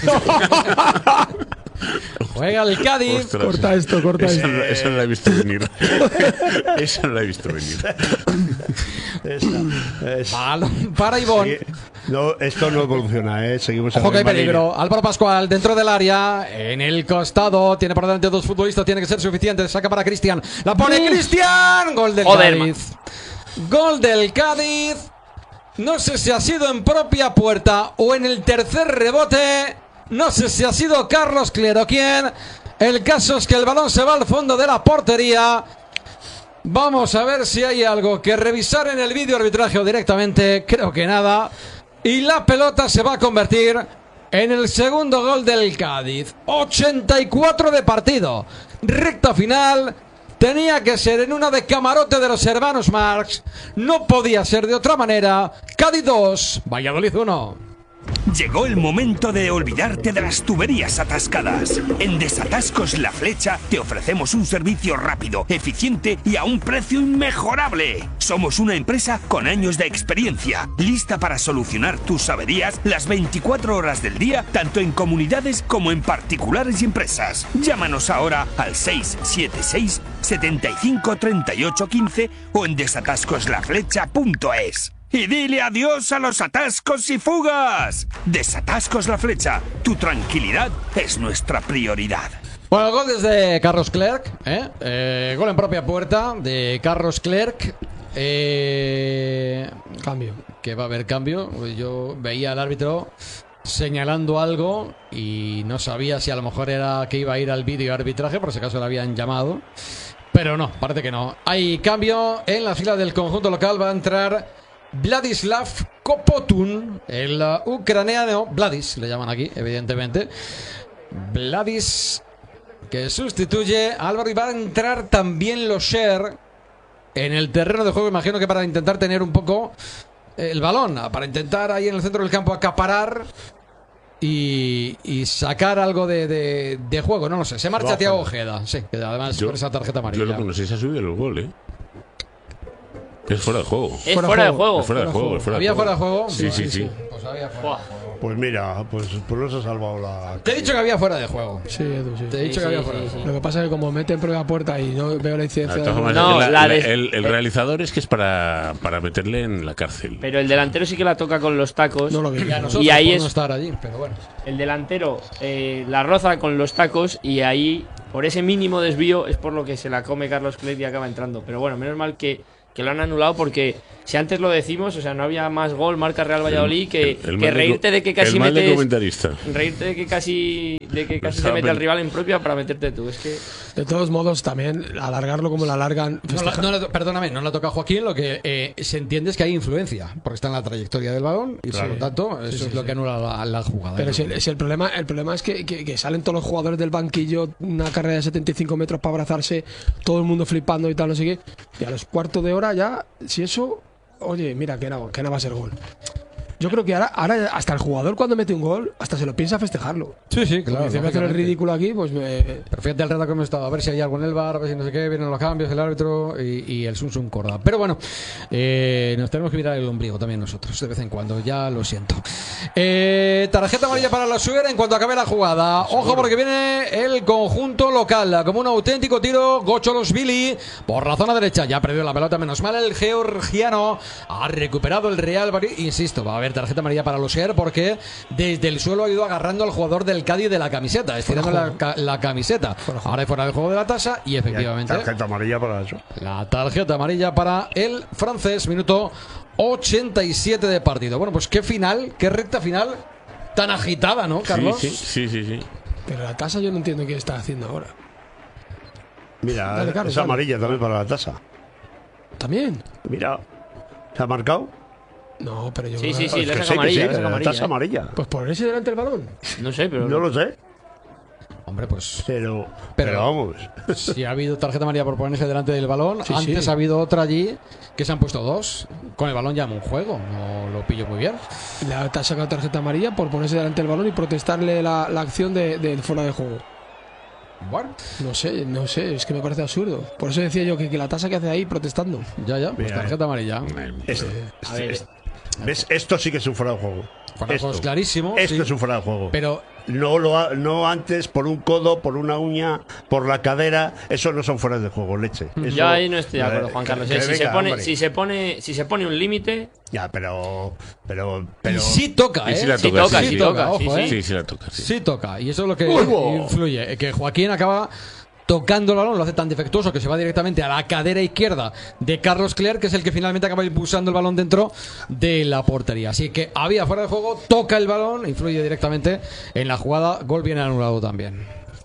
Speaker 3: Juega el Cádiz.
Speaker 7: Ostras,
Speaker 4: corta esto, corta
Speaker 7: esa,
Speaker 4: esto.
Speaker 7: No, esa no la he visto venir. Esa no la he visto venir.
Speaker 5: Esa, es.
Speaker 3: Balón para Ivón.
Speaker 5: Sí. No, esto no evoluciona, ¿eh? Seguimos
Speaker 3: Ojo que hay peligro.
Speaker 5: línea.
Speaker 3: Álvaro Pascual dentro del área. En el costado. Tiene por delante dos futbolistas. Tiene que ser suficiente. Saca para Cristian. La pone Cristian. Gol del
Speaker 6: Joder,
Speaker 3: Cádiz. Gol del Cádiz. No sé si ha sido en propia puerta o en el tercer rebote. No sé si ha sido Carlos Claro quien. El caso es que el balón se va al fondo de la portería. Vamos a ver si hay algo que revisar en el vídeo arbitraje o directamente. Creo que nada. Y la pelota se va a convertir en el segundo gol del Cádiz. ochenta y cuatro de partido. Recta final. Tenía que ser en una de camarote de los hermanos Marx. No podía ser de otra manera. Cádiz dos, Valladolid uno.
Speaker 11: Llegó el momento de olvidarte de las tuberías atascadas. En Desatascos La Flecha te ofrecemos un servicio rápido, eficiente y a un precio inmejorable. Somos una empresa con años de experiencia, lista para solucionar tus averías las veinticuatro horas del día, tanto en comunidades como en particulares y empresas. Llámanos ahora al seis siete seis, setenta y cinco, treinta y ocho, quince o en desatascos la flecha punto es. Y dile adiós a los atascos y fugas. Desatascos La Flecha. Tu tranquilidad es nuestra prioridad.
Speaker 3: Bueno, el gol desde Carlos Clerc, ¿eh? Eh, gol en propia puerta de Carlos Clerc. Eh,
Speaker 4: cambio.
Speaker 3: Que va a haber cambio. Yo veía al árbitro señalando algo y no sabía si a lo mejor era que iba a ir al vídeo arbitraje, por si acaso le habían llamado. Pero no, parece que no. Hay cambio en la fila del conjunto local. Va a entrar Vladislav Kopotun, el uh, ucraniano. Vladis, le llaman aquí, evidentemente. Vladis, que sustituye a Álvaro, y va a entrar también Locher en el terreno de juego. Imagino que para intentar tener un poco el balón, para intentar ahí en el centro del campo acaparar y, y sacar algo de, de, de juego. No lo sé. Se marcha Thiago Ojeda, sí, que además
Speaker 7: yo,
Speaker 3: por esa tarjeta amarilla.
Speaker 7: Yo lo que no sé si ha subido el gol, ¿eh? Es fuera de juego.
Speaker 6: Es fuera de juego.
Speaker 7: Es fuera de juego. Es fuera de
Speaker 3: ¿Había
Speaker 7: juego.
Speaker 3: fuera de juego?
Speaker 7: Sí, sí, sí.
Speaker 3: Pues había fuera de juego.
Speaker 5: Pues mira, pues, pues no se ha salvado la...
Speaker 3: Te he dicho que había fuera de juego.
Speaker 4: Sí, Edu, sí.
Speaker 3: Te he dicho
Speaker 6: Sí,
Speaker 3: que había
Speaker 6: sí,
Speaker 3: fuera
Speaker 6: sí,
Speaker 3: de
Speaker 6: sí.
Speaker 3: juego.
Speaker 4: Lo que pasa es que como mete en prueba puerta y no veo la incidencia
Speaker 7: De
Speaker 4: de...
Speaker 7: todas formas,
Speaker 6: No,
Speaker 7: la-
Speaker 6: la
Speaker 7: la-
Speaker 6: de-
Speaker 7: el, el realizador es que es para, para meterle en la cárcel.
Speaker 6: Pero el delantero sí que la toca con los tacos.
Speaker 4: No lo vi.
Speaker 3: Y a nosotros
Speaker 6: Y ahí
Speaker 3: por
Speaker 6: es
Speaker 3: no estar allí, pero bueno.
Speaker 6: el delantero eh, la roza con los tacos y ahí, por ese mínimo desvío, es por lo que se la come Carlos Clerc y acaba entrando. Pero bueno, menos mal que, que lo han anulado porque si antes lo decimos, o sea, no había más gol, marca Real Valladolid, que,
Speaker 7: El- el
Speaker 6: que
Speaker 7: mal de
Speaker 6: reírte
Speaker 7: co-
Speaker 6: de que casi
Speaker 7: el mal de
Speaker 6: metes...
Speaker 7: comentarista.
Speaker 6: Reírte de que casi, de que casi se
Speaker 7: Estaba
Speaker 6: mete al
Speaker 7: pen-
Speaker 6: rival en propia para meterte tú. Es que...
Speaker 4: De todos modos, también alargarlo como lo alargan.
Speaker 3: No la- no la- perdóname, no la toca Joaquín. Lo que eh, se entiende es que hay influencia, porque está en la trayectoria del balón y por lo tanto, eso
Speaker 4: Sí, sí,
Speaker 3: es lo
Speaker 4: sí.
Speaker 3: que anula la, la jugada.
Speaker 4: Pero si el, si el problema el problema es que, que- que salen todos los jugadores del banquillo, una carrera de setenta y cinco metros para abrazarse, todo el mundo flipando y tal, no sé qué. Y a los cuartos de hora ya, si eso, oye, mira, que no, que no va a ser gol. Yo creo que ahora, ahora hasta el jugador cuando mete un gol, hasta se lo piensa festejarlo.
Speaker 3: Sí, sí, claro.
Speaker 4: Dice, voy a hacer el
Speaker 3: lógicamente.
Speaker 4: ridículo aquí, pues me...
Speaker 3: Pero fíjate el reto que hemos estado, a ver si hay algo en el bar, a ver si no sé qué, vienen los cambios, el árbitro y, y el Sun Sun Corda. Pero bueno, eh, nos tenemos que mirar el ombligo también nosotros, de vez en cuando, ya lo siento. Eh, tarjeta amarilla para la Suer en cuanto acabe la jugada. Ojo porque viene el conjunto local, como un auténtico tiro, Gocholosvili por la zona derecha. Ya ha perdido la pelota, menos mal el georgiano. Ha recuperado el Real Valladolid. Insisto, va a haber tarjeta amarilla para los Suer porque desde el suelo ha ido agarrando al jugador del Cádiz de la camiseta, estirando la, ca- la camiseta. Ahora fuera del juego de la tasa y efectivamente
Speaker 5: Tarjeta amarilla para eso.
Speaker 3: la tarjeta amarilla para el francés, minuto ochenta y siete de partido. Bueno, pues qué final, qué recta final tan agitada, ¿no, Carlos?
Speaker 7: Sí, sí, sí, sí.
Speaker 4: Pero la tasa yo no entiendo qué está haciendo ahora.
Speaker 5: Mira,
Speaker 4: Dale, Carlos,
Speaker 5: es
Speaker 4: dale.
Speaker 5: amarilla también para la tasa.
Speaker 4: ¿También?
Speaker 5: Mira, ¿se ha marcado?
Speaker 4: No, pero yo
Speaker 6: Sí,
Speaker 4: creo
Speaker 6: sí,
Speaker 4: que-
Speaker 6: sí, le
Speaker 5: Que
Speaker 6: saca
Speaker 5: sí, que
Speaker 6: amarilla,
Speaker 5: sí,
Speaker 6: le saca
Speaker 5: la
Speaker 6: amarilla,
Speaker 5: tasa
Speaker 6: eh.
Speaker 5: amarilla.
Speaker 4: Pues ponerse delante del balón.
Speaker 6: No sé, pero...
Speaker 5: No lo sé,
Speaker 3: Hombre, pues
Speaker 5: pero,
Speaker 3: Pero-
Speaker 5: pero vamos.
Speaker 3: si ha habido tarjeta amarilla por ponerse delante del balón,
Speaker 4: Sí,
Speaker 3: antes
Speaker 4: sí.
Speaker 3: ha habido otra allí que se han puesto dos. Con el balón ya en un juego, no lo pillo muy bien.
Speaker 4: Le ha te ha sacado tarjeta amarilla por ponerse delante del balón y protestarle la, la acción de- del fuera de juego.
Speaker 3: Bueno,
Speaker 4: No sé, no sé, es que me parece absurdo. Por eso decía yo que, que la tasa que hace ahí protestando.
Speaker 3: ya, ya, pues
Speaker 5: Mira,
Speaker 3: tarjeta amarilla.
Speaker 5: Es-
Speaker 6: A ver,
Speaker 5: es- ¿Ves? Esto sí que es un fuera de juego.
Speaker 3: Fuera de juego
Speaker 5: Esto.
Speaker 3: es clarísimo,
Speaker 5: Esto
Speaker 3: sí.
Speaker 5: es un fuera de juego.
Speaker 3: Pero
Speaker 5: No, lo ha- no antes por un codo, por una uña, por la cadera. Eso no son fueras de juego, leche. Eso-
Speaker 6: yo ahí no estoy de acuerdo,
Speaker 5: Eh,
Speaker 6: Juan
Speaker 5: que-
Speaker 6: Carlos.
Speaker 5: que
Speaker 6: eh. Si, se
Speaker 5: venga,
Speaker 6: pone,
Speaker 5: hombre.
Speaker 6: si, se pone, si se pone un límite,
Speaker 5: Ya, pero. Pero. pero
Speaker 3: y sí toca,
Speaker 7: Y
Speaker 3: ¿eh?
Speaker 7: sí la
Speaker 6: Sí
Speaker 7: toca,
Speaker 6: toca,
Speaker 7: sí,
Speaker 6: sí
Speaker 7: sí.
Speaker 6: toca,
Speaker 3: ojo,
Speaker 6: sí,
Speaker 3: ¿eh?
Speaker 6: sí.
Speaker 7: Sí, sí la toca, sí.
Speaker 3: Sí toca, y eso es lo que
Speaker 5: ¡Uy, bo!
Speaker 3: influye, que Joaquín acaba tocando el balón, lo hace tan defectuoso que se va directamente a la cadera izquierda de Carlos Clerc, que es el que finalmente acaba impulsando el balón dentro de la portería. Así que había fuera de juego, toca el balón, influye directamente en la jugada, gol viene anulado también.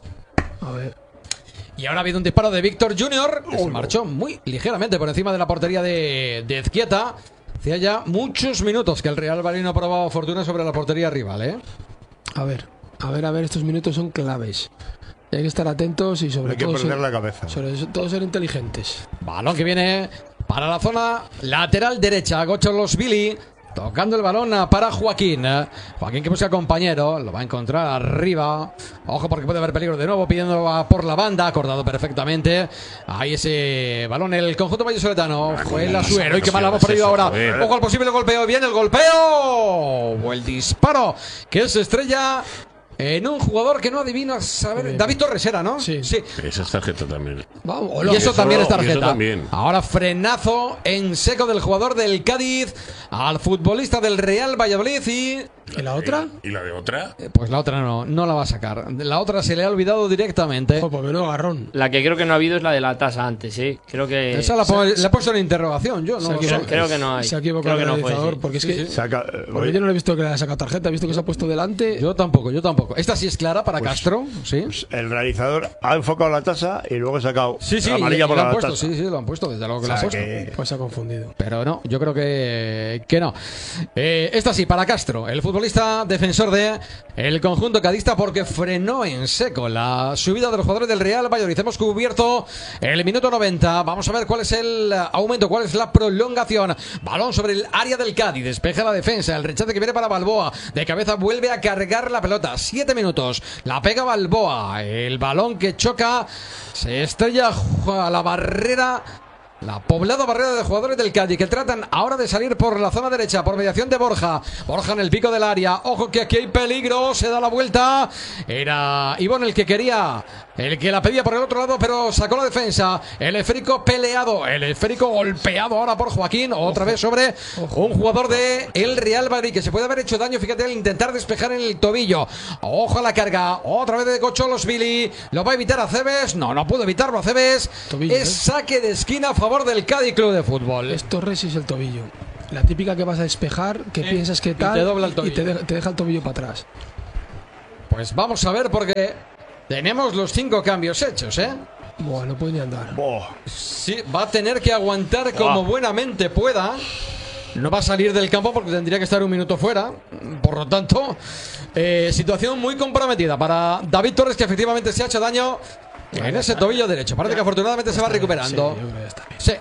Speaker 4: A ver.
Speaker 3: Y ahora ha habido un disparo de Víctor Junior, que se marchó muy ligeramente por encima de la portería de, de Ezquieta. Hacía ya muchos minutos que el Real Valladolid no ha probado fortuna sobre la portería rival, ¿eh?
Speaker 4: A ver, a ver, a ver, estos minutos son claves. Y hay que estar atentos y sobre
Speaker 5: hay que
Speaker 4: todo
Speaker 5: perder
Speaker 4: ser,
Speaker 5: la cabeza.
Speaker 4: sobre todo ser inteligentes.
Speaker 3: Balón que viene para la zona lateral derecha. Gocholosvili tocando el balón para Joaquín. Joaquín que busca compañero. Lo va a encontrar arriba. Ojo porque puede haber peligro de nuevo. Pidiendo por la banda. Acordado perfectamente. Ahí ese balón. El conjunto vallisoletano. Fue el Asuero. Y qué mal hemos perdido ahora. Ojo al posible golpeo. Viene el golpeo. O el disparo que se estrella en un jugador que no adivina saber. David Torres era, ¿no?
Speaker 4: Sí.
Speaker 3: sí.
Speaker 7: Esa es tarjeta también.
Speaker 4: Vamos,
Speaker 3: Y eso también es
Speaker 7: y eso
Speaker 3: tarjeta.
Speaker 7: también.
Speaker 3: Ahora frenazo en seco del jugador del Cádiz al futbolista del Real Valladolid y
Speaker 4: ¿y la otra?
Speaker 7: ¿Y la de otra?
Speaker 3: eh, pues la otra no, no la va a sacar. La otra se le ha olvidado directamente.
Speaker 4: Ojo, pues menudo agarrón.
Speaker 6: la que creo que no ha habido es la de la tasa antes, ¿eh? Creo que...
Speaker 3: Esa la, pon- la he puesto en interrogación yo, no
Speaker 4: Se ha
Speaker 3: lo sé.
Speaker 6: creo, creo que no hay.
Speaker 4: Se ha equivocado
Speaker 6: Creo que
Speaker 4: el
Speaker 6: no fue,
Speaker 4: realizador
Speaker 6: sí.
Speaker 4: porque es que
Speaker 5: Saca- eh,
Speaker 4: porque yo no le he visto que le haya sacado tarjeta, he visto que se ha puesto delante.
Speaker 3: Yo tampoco, yo tampoco. Esta sí es clara para
Speaker 5: Pues-
Speaker 3: Castro, ¿sí?
Speaker 5: El realizador ha enfocado la tasa y luego ha sacado
Speaker 3: Sí, sí,
Speaker 5: amarilla
Speaker 3: y- y
Speaker 5: por
Speaker 3: lo han
Speaker 5: la
Speaker 3: puesto,
Speaker 5: tasa.
Speaker 3: sí, sí, lo han puesto, desde luego que
Speaker 5: O
Speaker 3: lo han
Speaker 5: sea
Speaker 3: puesto.
Speaker 5: que-
Speaker 4: Pues se ha confundido.
Speaker 3: Pero no, yo creo que, que no. Eh, esta sí, para Castro, el futbolista defensor de el conjunto cadista, porque frenó en seco la subida de los jugadores del Real Valladolid. Hemos cubierto el minuto noventa. Vamos a ver cuál es el aumento, cuál es la prolongación. Balón sobre el área del Cádiz, despeja la defensa, el rechace que viene para Balboa. De cabeza vuelve a cargar la pelota. Siete minutos. La pega Balboa. El balón que choca se estrella a la barrera La poblada barrera de jugadores del Cádiz que tratan ahora de salir por la zona derecha por mediación de Borja. Borja en el pico del área. Ojo que aquí hay peligro. Se da la vuelta. Era Ivón el que quería, el que la pedía por el otro lado, pero sacó la defensa. El esférico peleado. El esférico golpeado ahora por Joaquín. Otra vez sobre un jugador de el Real Madrid que se puede haber hecho daño. Fíjate al intentar despejar en el tobillo. Ojo a la carga. Otra vez de Gocholos-Vili. Lo va a evitar Aceves. No, no pudo evitarlo Aceves. Tobillo, es ¿eh? Saque de esquina a favor del Cádiz Club de Fútbol.
Speaker 4: Es Torres y es el tobillo. La típica que vas a despejar, que eh, piensas que tal,
Speaker 3: y te dobla el tobillo.
Speaker 4: Y te, de, te deja el tobillo para atrás.
Speaker 3: Pues vamos a ver porque tenemos los cinco cambios hechos, ¿eh?
Speaker 4: Bueno, no puede ni andar.
Speaker 5: Boh.
Speaker 3: Sí, va a tener que aguantar como Boh. buenamente pueda. No va a salir del campo porque tendría que estar un minuto fuera. Por lo tanto, eh, situación muy comprometida para David Torres, que efectivamente se ha hecho daño en ese tobillo derecho. Parece que afortunadamente se va recuperando. Sí.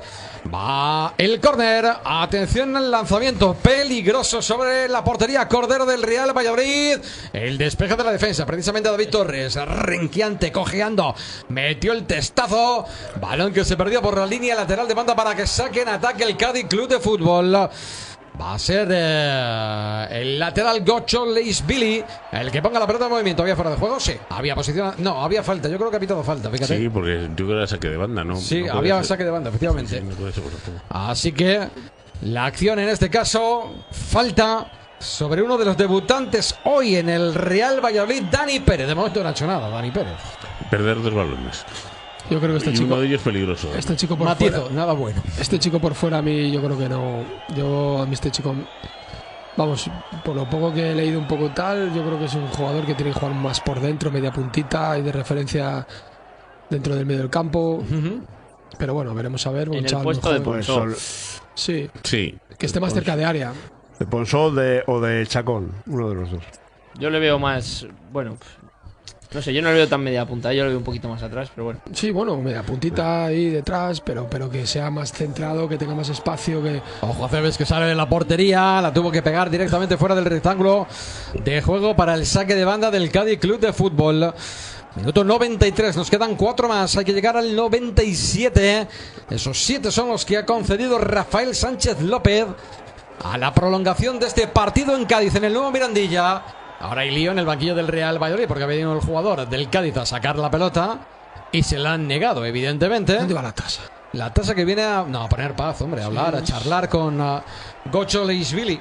Speaker 3: Va el córner. Atención al lanzamiento peligroso sobre la portería. Cordero del Real Valladolid. El despeje de la defensa. Precisamente David Torres. Renqueante, cojeando. Metió el testazo. Balón que se perdió por la línea lateral de banda para que saque en ataque el Cádiz Club de Fútbol. Va a ser eh, el lateral Gocholos-Vili el que ponga la pelota en movimiento. ¿Había fuera de juego? Sí. Había posición. No, había falta. Yo creo que ha pitado falta. Fíjate.
Speaker 7: Sí, porque yo creo que era saque de banda, ¿no?
Speaker 3: Sí,
Speaker 7: no
Speaker 3: había
Speaker 7: ser.
Speaker 3: saque de banda, efectivamente.
Speaker 7: Sí, sí, no puede ser por favor.
Speaker 3: Así que la acción en este caso, falta sobre uno de los debutantes hoy en el Real Valladolid, Dani Pérez. De momento no ha hecho nada, Dani Pérez.
Speaker 7: Perder dos balones.
Speaker 4: Yo creo que este
Speaker 7: y
Speaker 4: chico.
Speaker 7: Uno de ellos peligroso. ¿eh?
Speaker 4: Este chico por
Speaker 3: Matizo,
Speaker 4: fuera.
Speaker 3: nada bueno.
Speaker 4: Este chico por fuera a mí, yo creo que no. Yo a mí este chico. Vamos, por lo poco que he leído un poco tal, yo creo que es un jugador que tiene que jugar más por dentro, media puntita y de referencia dentro del medio del campo. Uh-huh. Pero bueno, veremos a ver.
Speaker 6: En el puesto de Ponsol.
Speaker 4: Sí.
Speaker 7: Sí.
Speaker 4: Que esté más cerca de área.
Speaker 5: De Ponsol de, o de Chacón, uno de los dos.
Speaker 6: Yo le veo más, bueno, no sé, yo no le veo tan media punta, yo le veo un poquito más atrás, pero bueno.
Speaker 4: Sí, bueno, media puntita ahí detrás, pero, pero que sea más centrado, que tenga más espacio, que...
Speaker 3: Ojo, Aceves que sale de la portería, la tuvo que pegar directamente fuera del rectángulo de juego para el saque de banda del Cádiz Club de Fútbol. Minuto noventa y tres, nos quedan cuatro más, hay que llegar al noventa y siete. Esos siete son los que ha concedido Rafael Sánchez López a la prolongación de este partido en Cádiz, en el nuevo Mirandilla. Ahora hay lío en el banquillo del Real Valladolid porque ha venido el jugador del Cádiz a sacar la pelota y se la han negado, evidentemente.
Speaker 4: ¿Dónde va la tasa?
Speaker 3: La tasa que viene a, no, a poner paz, hombre, a hablar, a charlar con uh, Gocholos-Vili,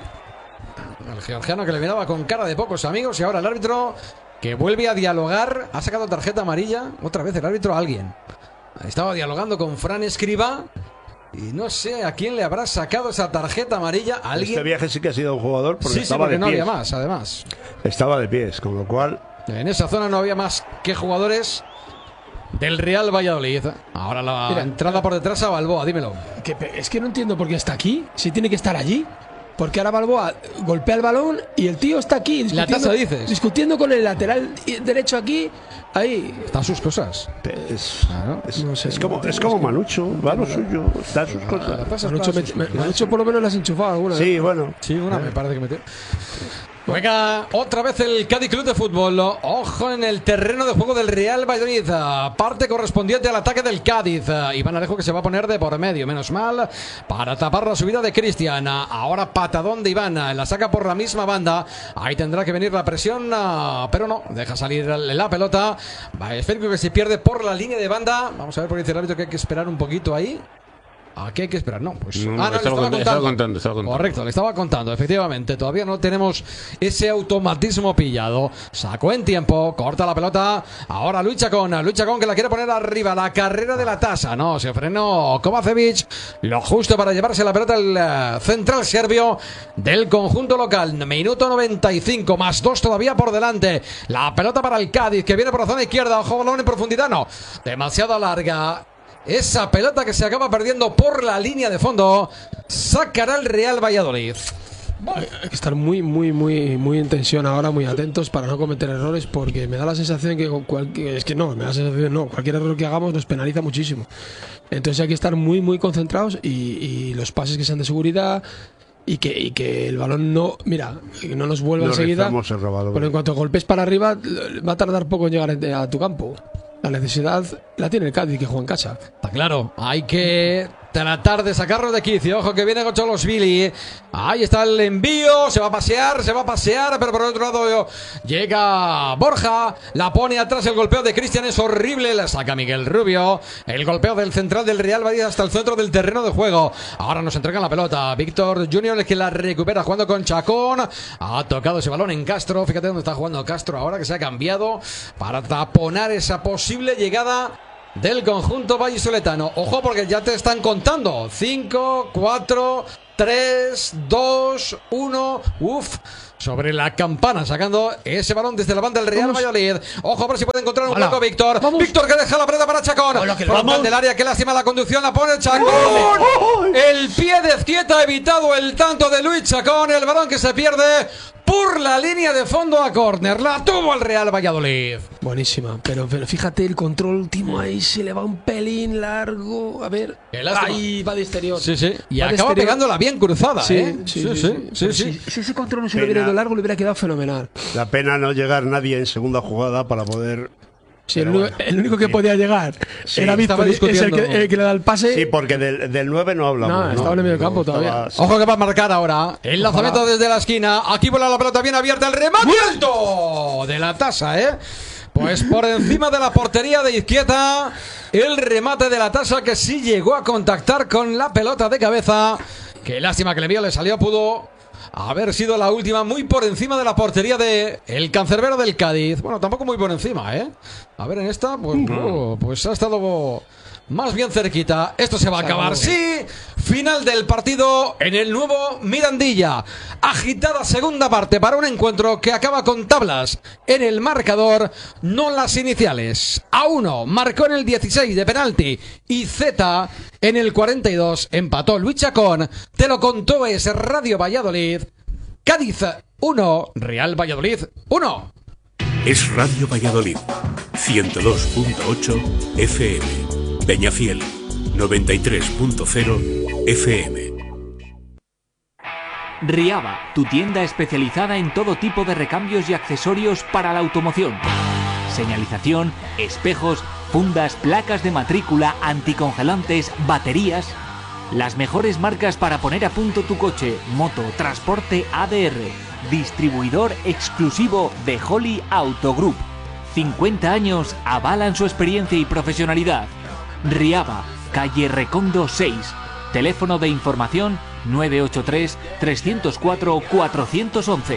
Speaker 3: el georgiano que le miraba con cara de pocos amigos, y ahora el árbitro que vuelve a dialogar. Ha sacado tarjeta amarilla, otra vez el árbitro a alguien. Estaba dialogando con Fran Escribá y no sé a quién le habrá sacado esa tarjeta amarilla. ¿A alguien?
Speaker 5: Este viaje sí que ha sido un jugador porque
Speaker 3: sí,
Speaker 5: estaba
Speaker 3: sí, porque
Speaker 5: de
Speaker 3: no
Speaker 5: pies.
Speaker 3: había más, además.
Speaker 5: Estaba de pies, con lo cual...
Speaker 3: En esa zona no había más que jugadores del Real Valladolid. Ahora la Mira, entrada por detrás a Balboa, dímelo.
Speaker 4: Que, es que no entiendo por qué está aquí, si tiene que estar allí. Porque ahora Balboa golpea el balón y el tío está aquí
Speaker 3: la tasa, dices,
Speaker 4: discutiendo con el lateral derecho aquí. Ahí
Speaker 3: están sus cosas.
Speaker 5: Es, claro. es, no sé, es como, es como Manucho, va lo suyo, está sus cosas.
Speaker 4: Manucho, me, me, Manucho por lo menos las has enchufado alguna.
Speaker 5: Sí, bueno.
Speaker 3: Sí, una me parece que metió. Juega otra vez el Cádiz Club de Fútbol. Ojo en el terreno de juego del Real Valladolid. Parte correspondiente al ataque del Cádiz. Iván Alejo que se va a poner de por medio. Menos mal para tapar la subida de Cristian. Ahora patadón de Iván. La saca por la misma banda. Ahí tendrá que venir la presión. Pero no. Deja salir la pelota. Va esférico que se pierde por la línea de banda. Vamos a ver por qué dice el árbitro que hay que esperar un poquito ahí. ¿A qué hay que esperar? No, pues.
Speaker 7: No,
Speaker 3: no, ah, no,
Speaker 7: estaba,
Speaker 3: le estaba, contando.
Speaker 7: estaba contando. Estaba contando.
Speaker 3: Correcto, le estaba contando, efectivamente. Todavía no tenemos ese automatismo pillado. Sacó en tiempo, corta la pelota. Ahora Luis Chacón, Luis Chacón que la quiere poner arriba. La carrera de la tasa. No, se frenó Kovacevic. Lo justo para llevarse la pelota el uh, central serbio del conjunto local. Minuto noventa y cinco, más dos todavía por delante. La pelota para el Cádiz que viene por la zona izquierda. Ojo, balón en profundidad. No, demasiado larga. Esa pelota que se acaba perdiendo por la línea de fondo. Sacará el Real Valladolid.
Speaker 4: Hay que estar muy, muy, muy, muy en tensión ahora, muy atentos para no cometer errores, porque me da la sensación que cualquier, es que no, me da la sensación no, cualquier error que hagamos nos penaliza muchísimo. Entonces hay que estar muy, muy concentrados y, y los pases que sean de seguridad y que, y que el balón no, mira, no nos vuelva
Speaker 5: no
Speaker 4: enseguida.
Speaker 5: Robado,
Speaker 4: pero en cuanto golpes para arriba, va a tardar poco en llegar a tu campo. La necesidad la tiene el Cádiz que juega en casa.
Speaker 3: Está claro, hay que tratar de sacarlo de quicio. Ojo que viene Gocholosvili. Ahí está el envío. Se va a pasear, se va a pasear. Pero por otro lado llega Borja. La pone atrás. El golpeo de Cristian es horrible. La saca Miguel Rubio. El golpeo del central del Real Madrid hasta el centro del terreno de juego. Ahora nos entregan la pelota. Víctor Junior, el que la recupera jugando con Chacón. Ha tocado ese balón en Castro. Fíjate dónde está jugando Castro ahora, que se ha cambiado para taponar esa posible llegada del conjunto vallisoletano. Ojo porque ya te están contando. cinco, cuatro, tres, dos, uno. Uf. Sobre la campana, sacando ese balón desde la banda del Real Valladolid. Ojo, a ver si puede encontrar un hueco Víctor. Vamos. Víctor que deja la pelota para Chacón. Por del área, que lástima la conducción, la pone Chacón. ¡Oh! El pie de Zquieta ha evitado el tanto de Luis Chacón. El balón que se pierde por la línea de fondo a córner. La tuvo el Real Valladolid.
Speaker 4: Buenísima, pero, pero fíjate el control último ahí, se le va un pelín largo. A ver, ahí va de exterior.
Speaker 3: Sí, sí. Y
Speaker 4: va
Speaker 3: acaba pegándola bien cruzada,
Speaker 4: sí,
Speaker 3: ¿eh?
Speaker 4: Sí, sí. sí, sí, sí, sí. Si, si ese control no se le hubiera ido largo, le hubiera quedado fenomenal.
Speaker 5: La pena no llegar nadie en segunda jugada para poder...
Speaker 4: Sí, el, bueno, el único que podía llegar
Speaker 5: sí,
Speaker 4: era Víctor, es el que, el que le da el pase.
Speaker 5: Sí, porque del, del nueve no hablamos.
Speaker 4: No,
Speaker 5: ¿no?
Speaker 4: estaba en el medio campo todavía.
Speaker 5: Estaba...
Speaker 3: Ojo que va a marcar ahora. El lanzamiento desde la esquina. Aquí vuela la pelota bien abierta. El remate alto de la tasa, ¿eh? Pues por encima de la portería de Izquieta. El remate de la tasa que sí llegó a contactar con la pelota de cabeza. Qué lástima que le vio, le salió, pudo haber sido la última, muy por encima de la portería de el cancerbero del Cádiz. Bueno, tampoco muy por encima, ¿eh? A ver, en esta, pues, oh, pues ha estado más bien cerquita. Esto se va a acabar, sí. Final del partido en el nuevo Mirandilla. Agitada segunda parte para un encuentro que acaba con tablas en el marcador, no las iniciales. A uno marcó en el dieciséis de penalti y Z en el cuarenta y dos empató Luis Chacón. Te lo contó, es Radio Valladolid. Cádiz uno, Real Valladolid uno.
Speaker 11: Es Radio Valladolid, ciento dos punto ocho F M. Peñafiel, noventa y tres punto cero F M.
Speaker 12: Riaba, tu tienda especializada en todo tipo de recambios y accesorios para la automoción. Señalización, espejos, fundas, placas de matrícula, anticongelantes, baterías. Las mejores marcas para poner a punto tu coche, moto, transporte A D R. Distribuidor exclusivo de Holly Auto Group. cincuenta años avalan su experiencia y profesionalidad. Riaba, calle Recondo seis. Teléfono de información nueve ocho tres, tres cero cuatro, cuatro uno uno.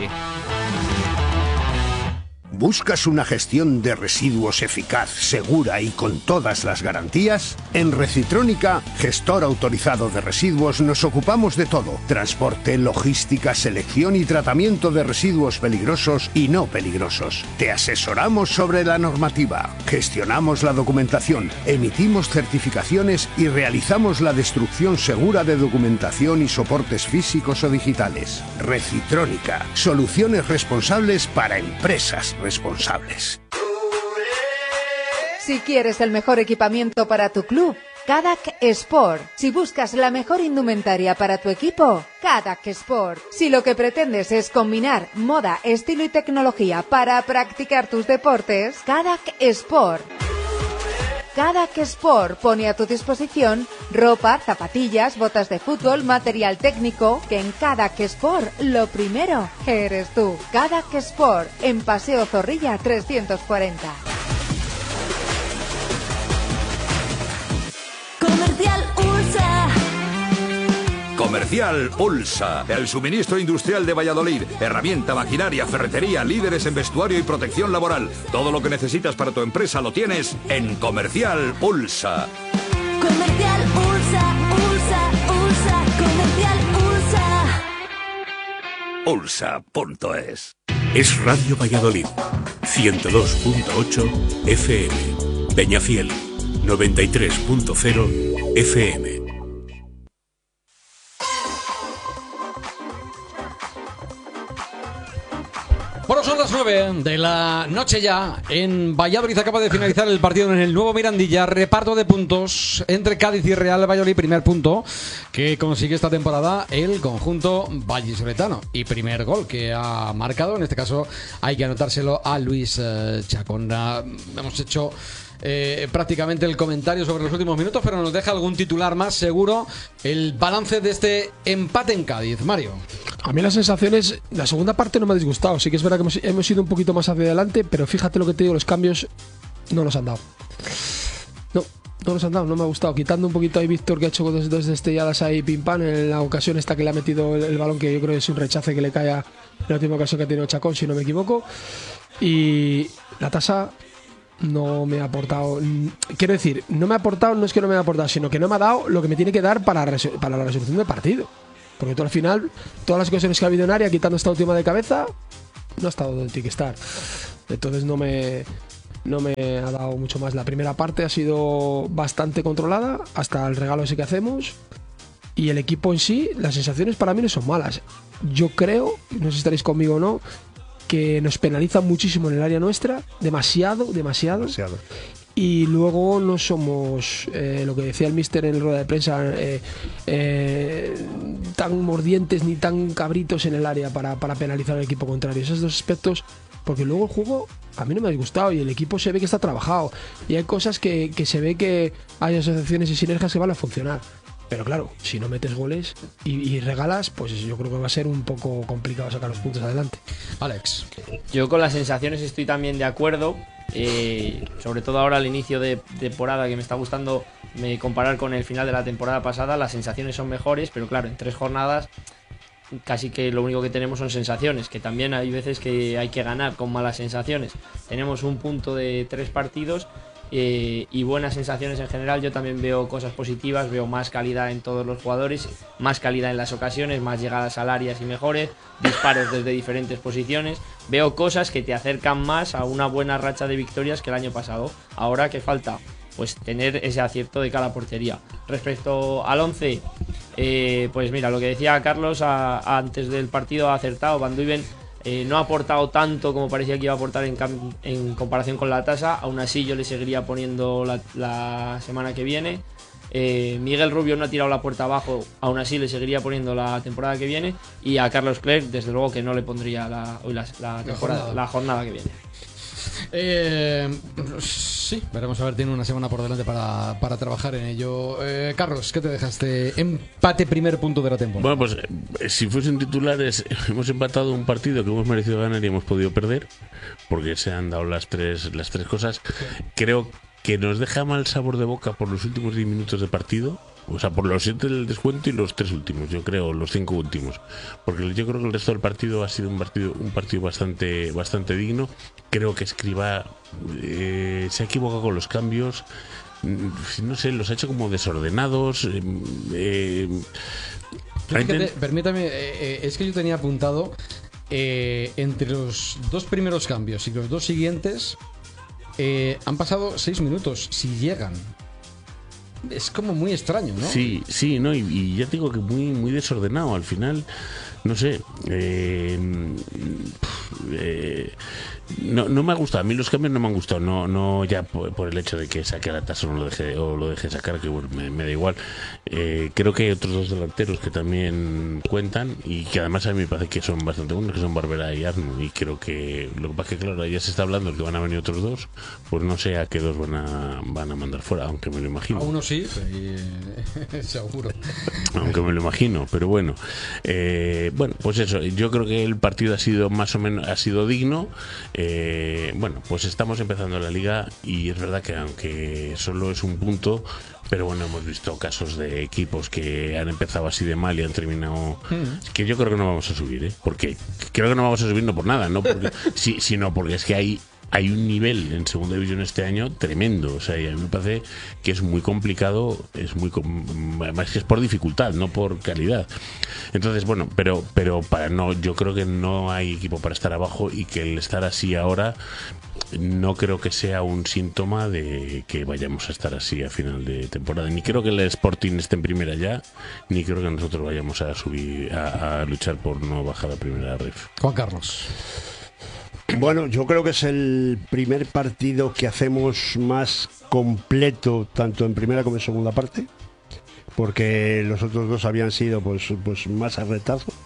Speaker 13: ¿Buscas una gestión de residuos eficaz, segura y con todas las garantías? En Recitrónica, gestor autorizado de residuos, nos ocupamos de todo: transporte, logística, selección y tratamiento de residuos peligrosos y no peligrosos. Te asesoramos sobre la normativa, gestionamos la documentación, emitimos certificaciones y realizamos la destrucción segura de documentación y soportes físicos o digitales. Recitrónica, soluciones responsables para empresas responsables.
Speaker 14: Si quieres el mejor equipamiento para tu club, Cadac Sport. Si buscas la mejor indumentaria para tu equipo, Cadac Sport. Si lo que pretendes es combinar moda, estilo y tecnología para practicar tus deportes, Cadac Sport. Cadac Sport pone a tu disposición ropa, zapatillas, botas de fútbol, material técnico, que en Cadac Sport lo primero eres tú. Cadac Sport, en Paseo Zorrilla trescientos cuarenta.
Speaker 8: Comercial Ulsa.
Speaker 9: Comercial Ulsa, el suministro industrial de Valladolid. Herramienta, maquinaria, ferretería, líderes en vestuario y protección laboral. Todo lo que necesitas para tu empresa lo tienes en Comercial Ulsa.
Speaker 8: Comercial Ulsa, Ulsa, Ulsa, Comercial Ulsa.
Speaker 9: Ulsa punto es.
Speaker 11: Es Radio Valladolid, ciento dos punto ocho F M. Peñafiel, noventa y tres punto cero F M.
Speaker 3: Bueno, son las nueve de la noche ya. En Valladolid acaba de finalizar el partido en el nuevo Mirandilla. Reparto de puntos entre Cádiz y Real Valladolid. Primer punto que consigue esta temporada el conjunto vallisoletano. Y primer gol que ha marcado. En este caso hay que anotárselo a Luis eh, Chacón. Hemos hecho eh, prácticamente el comentario sobre los últimos minutos, pero nos deja algún titular más seguro. El balance de este empate en Cádiz. Mario.
Speaker 4: A mí las sensaciones, la segunda parte no me ha disgustado. Sí que es verdad que hemos, hemos ido un poquito más hacia adelante, pero fíjate lo que te digo, los cambios no nos han dado. No, no nos han dado, no me ha gustado. Quitando un poquito ahí Víctor, que ha hecho dos, dos destelladas ahí pim pam en la ocasión esta que le ha metido el, el balón, que yo creo que es un rechace que le cae a la última ocasión que ha tenido Chacón, si no me equivoco. Y la tasa no me ha aportado. Quiero decir, no me ha aportado, no es que no me ha aportado, sino que no me ha dado lo que me tiene que dar para, resol- para la resolución del partido. Porque todo al final, todas las ocasiones que ha habido en área, quitando esta última de cabeza, no ha estado donde tiene que estar. Entonces no me, no me ha dado mucho más. La primera parte ha sido bastante controlada, hasta el regalo ese que hacemos. Y el equipo en sí, las sensaciones para mí no son malas. Yo creo, no sé si estaréis conmigo o no, que nos penalizan muchísimo en el área nuestra, demasiado, demasiado.
Speaker 5: Demasiado.
Speaker 4: Y luego no somos, eh, lo que decía el míster en la rueda de prensa, eh, eh, tan mordientes ni tan cabritos en el área para, para penalizar al equipo contrario. Esos dos aspectos, porque luego el juego a mí no me ha disgustado y el equipo se ve que está trabajado. Y hay cosas que, que se ve que hay asociaciones y sinergias que van a funcionar. Pero claro, si no metes goles y, y regalas, pues yo creo que va a ser un poco complicado sacar los puntos adelante.
Speaker 3: Alex.
Speaker 6: Yo con las sensaciones estoy también de acuerdo. Eh, sobre todo ahora al inicio de temporada, que me está gustando me, comparar con el final de la temporada pasada. Las sensaciones son mejores, pero claro, en tres jornadas casi que lo único que tenemos son sensaciones, que también hay veces que hay que ganar con malas sensaciones. Tenemos un punto de tres partidos eh, y buenas sensaciones en general. Yo también veo cosas positivas, veo más calidad en todos los jugadores, más calidad en las ocasiones, más llegadas al área y mejores, disparos desde diferentes posiciones. Veo cosas que te acercan más a una buena racha de victorias que el año pasado. Ahora que falta, pues tener ese acierto de cada portería. Respecto al once, eh, pues mira, lo que decía Carlos a, a antes del partido, ha acertado. Van Duyven eh, no ha aportado tanto como parecía que iba a aportar en, cam- en comparación con la tasa. Aún así yo le seguiría poniendo la, la semana que viene. Eh, Miguel Rubio no ha tirado la puerta abajo, aún así le seguiría poniendo la temporada que viene. Y a Carlos Clerc, desde luego que no le pondría la, hoy la, la, temporada, la jornada que viene.
Speaker 3: Eh, sí, veremos a ver, tiene una semana por delante para, para trabajar en ello. Eh, Carlos, ¿qué te dejaste? Empate, primer punto de la temporada.
Speaker 7: Bueno, pues eh, si fuesen titulares, hemos empatado un partido que hemos merecido ganar y hemos podido perder, porque se han dado las tres, las tres cosas. Creo que nos deja mal sabor de boca por los últimos diez minutos de partido. O sea, por los siete del descuento y los tres últimos, yo creo, los cinco últimos. Porque yo creo que el resto del partido ha sido un partido un partido bastante bastante digno. Creo que Escribá eh, se ha equivocado con los cambios. No sé, los ha hecho como desordenados. Eh, eh,
Speaker 3: Fíjate, permítame, eh, eh, es que yo tenía apuntado eh, entre los dos primeros cambios y los dos siguientes eh, han pasado seis minutos, si llegan. Es como muy extraño, ¿no?
Speaker 7: Sí, sí, no, y, y ya te digo que muy, muy desordenado. Al final, no sé, eh, eh, no, no me ha gustado. A mí los cambios no me han gustado. No, no ya por, por el hecho de que saque a la tasa o no lo deje, o lo deje sacar, que bueno, me, me da igual. Eh, creo que hay otros dos delanteros que también cuentan y que además a mí me parece que son bastante buenos, que son Barbera y Arno. Y creo que lo que pasa es que, claro, ya se está hablando de que van a venir otros dos, pues no sé a qué dos van a, van a mandar fuera, aunque me lo imagino.
Speaker 3: A uno sí, eh, seguro.
Speaker 7: Aunque me lo imagino, pero bueno. Eh, bueno, pues eso, yo creo que el partido ha sido más o menos, ha sido digno. Eh, bueno, pues estamos empezando la liga y es verdad que aunque solo es un punto, pero bueno, hemos visto casos de equipos que han empezado así de mal y han terminado, mm. que yo creo que no vamos a subir, ¿eh? Porque creo que no vamos a subir no por nada, no porque, sí, sino porque es que hay Hay un nivel en segunda división este año tremendo, o sea, y a mí me parece que es muy complicado, es muy más que es por dificultad, no por calidad. Entonces, bueno, pero pero para no, yo creo que no hay equipo para estar abajo y que el estar así ahora no creo que sea un síntoma de que vayamos a estar así a final de temporada. Ni creo que el Sporting esté en primera ya, ni creo que nosotros vayamos a subir a, a luchar por no bajar a primera ref.
Speaker 3: Juan Carlos.
Speaker 5: Bueno, yo creo que es el primer partido que hacemos más completo, tanto en primera como en segunda parte, porque los otros dos habían sido pues, pues más a retazo,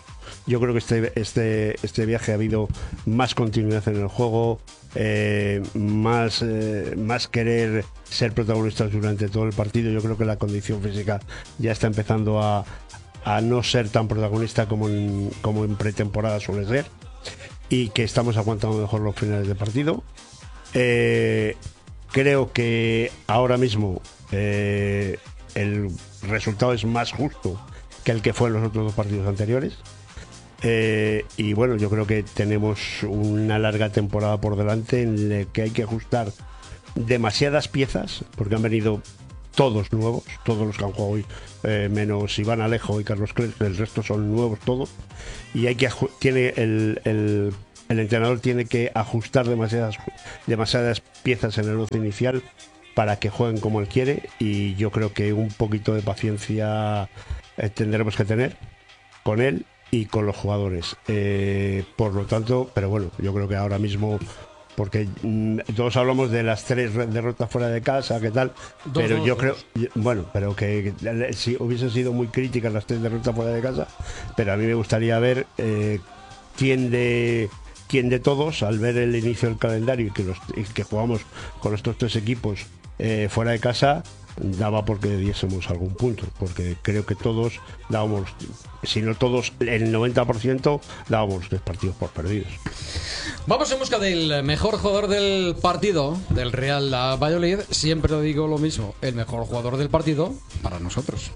Speaker 5: Yo creo que este, este, este viaje ha habido más continuidad en el juego, eh, más, eh, más querer ser protagonistas durante todo el partido. Yo creo que la condición física ya está empezando a, a no ser tan protagonista como en, como en pretemporada suele ser, y que estamos aguantando mejor los finales de partido. Eh, creo que ahora mismo eh, el resultado es más justo que el que fue en los otros dos partidos anteriores. Eh, y bueno, yo creo que tenemos una larga temporada por delante en la que hay que ajustar demasiadas piezas, porque han venido todos nuevos, todos los que han jugado hoy, eh, menos Iván Alejo y Carlos Clerc, el resto son nuevos todos, y hay que tiene el, el, el entrenador tiene que ajustar demasiadas, demasiadas piezas en el once inicial para que jueguen como él quiere, y yo creo que un poquito de paciencia eh, tendremos que tener con él y con los jugadores. Eh, por lo tanto, pero bueno, yo creo que ahora mismo, porque mm, todos hablamos de las tres derrotas fuera de casa, ¿qué tal?
Speaker 3: Dos,
Speaker 5: pero
Speaker 3: dos,
Speaker 5: yo
Speaker 3: dos.
Speaker 5: creo, yo- bueno, pero que, que si hubiesen sido muy críticas las tres derrotas fuera de casa, pero a mí me gustaría ver eh, quién de quién de todos, al ver el inicio del calendario y que, los, y que jugamos con estos tres equipos eh, fuera de casa, daba porque diésemos algún punto, porque creo que todos dábamos, si no todos, el noventa por ciento dábamos los tres partidos por perdidos.
Speaker 3: Vamos en busca del mejor jugador del partido del Real Valladolid. Siempre lo digo lo mismo, el mejor jugador del partido para nosotros.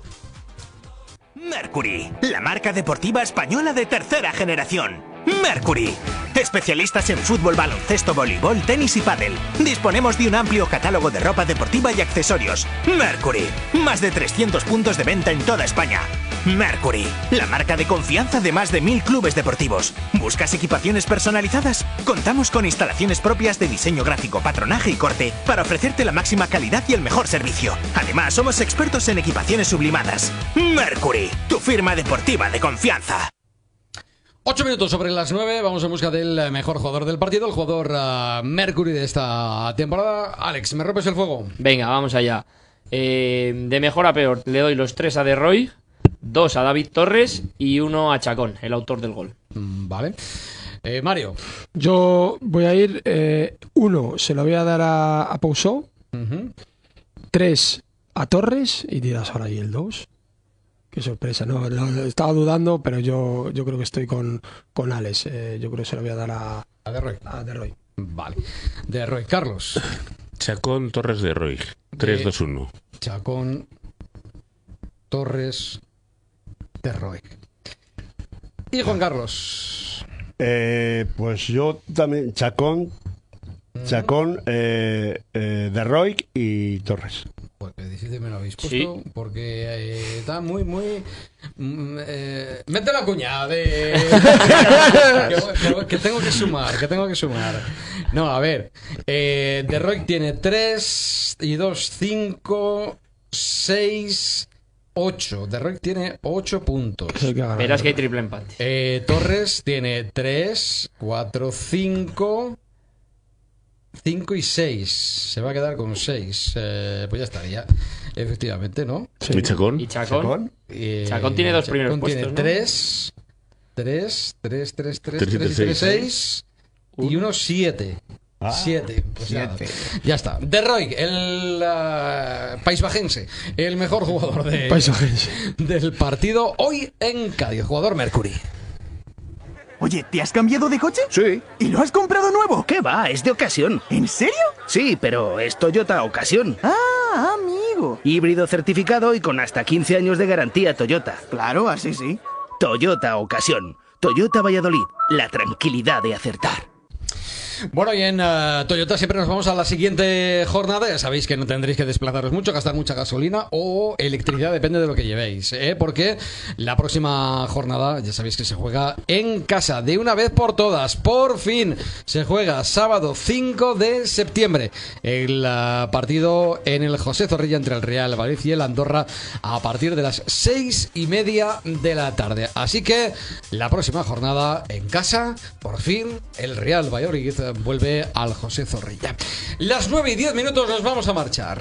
Speaker 10: Mercury, la marca deportiva española de tercera generación. Mercury, especialistas en fútbol, baloncesto, voleibol, tenis y pádel. Disponemos de un amplio catálogo de ropa deportiva y accesorios. Mercury, más de trescientos puntos de venta en toda España. Mercury, la marca de confianza de más de mil clubes deportivos. ¿Buscas equipaciones personalizadas? Contamos con instalaciones propias de diseño gráfico, patronaje y corte para ofrecerte la máxima calidad y el mejor servicio. Además, somos expertos en equipaciones sublimadas. Mercury, tu firma deportiva de confianza.
Speaker 3: Ocho minutos sobre las nueve, vamos en busca del mejor jugador del partido, el jugador uh, Mercury de esta temporada. Alex, ¿me rompes el fuego?
Speaker 6: Venga, vamos allá. Eh, de mejor a peor, le doy los tres a De Roy, dos a David Torres y uno a Chacón, el autor del gol.
Speaker 3: Mm, Vale. Eh, Mario.
Speaker 4: Yo voy a ir, eh, uno se lo voy a dar a, a Pousseau,
Speaker 3: Ujú.
Speaker 4: tres a Torres y dirás ahora y el dos. Qué sorpresa, no, lo- estaba dudando, pero yo, yo creo que estoy con, con Alex. Eh, yo creo que se lo voy a dar a,
Speaker 3: A De Roy.
Speaker 4: a De Roy.
Speaker 3: Vale. De Roy. Carlos.
Speaker 7: Chacón, Torres de Roy. tres dos uno.
Speaker 3: Chacón, Torres, De Roy. Y Juan Carlos.
Speaker 5: Eh, pues yo también, Chacón, Chacón, eh, eh, De Roy y Torres.
Speaker 3: Pues qué difícil me lo habéis puesto,
Speaker 6: Sí.
Speaker 3: porque eh, está muy, muy... mm, eh, mete la cuña de... que, que- que tengo que sumar, que tengo que sumar. No, a ver. Eh, De Roy tiene tres y dos, cinco, seis, ocho. De Roy tiene ocho puntos.
Speaker 4: Es el que ha ganado.
Speaker 6: Verás que hay triple empate.
Speaker 3: Eh, Torres tiene tres, cuatro, cinco... cinco y seis. Se va a quedar con seis. Eh, pues ya estaría. Efectivamente, ¿no?
Speaker 4: Sí.
Speaker 7: ¿Y Chacón?
Speaker 6: ¿Y Chacón?
Speaker 3: Eh,
Speaker 6: Chacón tiene dos primeros
Speaker 3: Chacón
Speaker 6: puestos,
Speaker 3: tiene
Speaker 6: ¿no?
Speaker 3: tres, tres, tres, tres, tres,
Speaker 7: Tres,
Speaker 3: tres, y
Speaker 7: siete,
Speaker 3: tres,
Speaker 7: seis.
Speaker 3: seis, y uno siete. Siete, pues nada. Ya está. De Roy, el uh, paisbajense, el mejor jugador de,
Speaker 4: Paisajense.
Speaker 3: del partido hoy en Cádiz, jugador Mercury.
Speaker 15: Oye, ¿te has cambiado de coche?
Speaker 16: Sí.
Speaker 15: ¿Y lo has comprado nuevo?
Speaker 16: ¿Qué va? Es de ocasión.
Speaker 15: ¿En serio?
Speaker 16: Sí, pero es Toyota Ocasión.
Speaker 15: Ah, amigo.
Speaker 16: Híbrido certificado y con hasta quince años de garantía Toyota.
Speaker 15: Claro, así sí.
Speaker 16: Toyota Ocasión. Toyota Valladolid. La tranquilidad de acertar.
Speaker 3: Bueno, y en uh, Toyota siempre nos vamos a la siguiente jornada. Ya sabéis que no tendréis que desplazaros mucho, gastar mucha gasolina o electricidad, depende de lo que llevéis, ¿eh? Porque la próxima jornada, ya sabéis que se juega en casa, de una vez por todas. Por fin se juega sábado cinco de septiembre. El uh, partido en el José Zorrilla entre el Real Valladolid y el Andorra a partir de las seis y media de la tarde. Así que la próxima jornada en casa, por fin, el Real Valladolid vuelve al José Zorrilla. Las nueve y diez minutos nos vamos a marchar.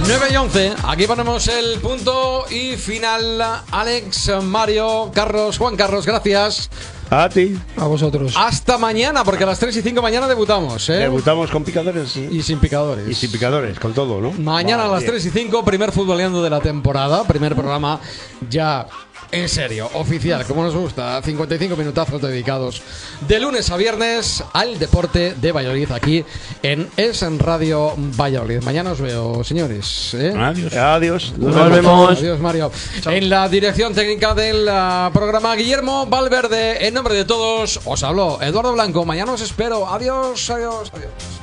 Speaker 3: nueve y once, aquí ponemos el punto y final. Alex, Mario, Carlos, Juan Carlos, gracias.
Speaker 5: A ti.
Speaker 4: A vosotros.
Speaker 3: Hasta mañana, porque a las tres y cinco mañana debutamos, ¿eh?
Speaker 5: Debutamos con picadores. ¿Sí?
Speaker 3: Y sin picadores.
Speaker 5: Y sin picadores, con todo, ¿no?
Speaker 3: Mañana vale, a las tres y cinco, primer futboleando de la temporada, primer programa ya en serio, oficial, como nos gusta, cincuenta y cinco minutazos dedicados de lunes a viernes al deporte de Valladolid, aquí en Es en Radio Valladolid. Mañana os veo, señores. ¿eh?
Speaker 5: Adiós. Adiós.
Speaker 3: Nos, Nos vemos. Adiós, Mario. Chao. En la dirección técnica del uh, programa, Guillermo Valverde. En nombre de todos, os habló Eduardo Blanco. Mañana os espero. Adiós, adiós, adiós.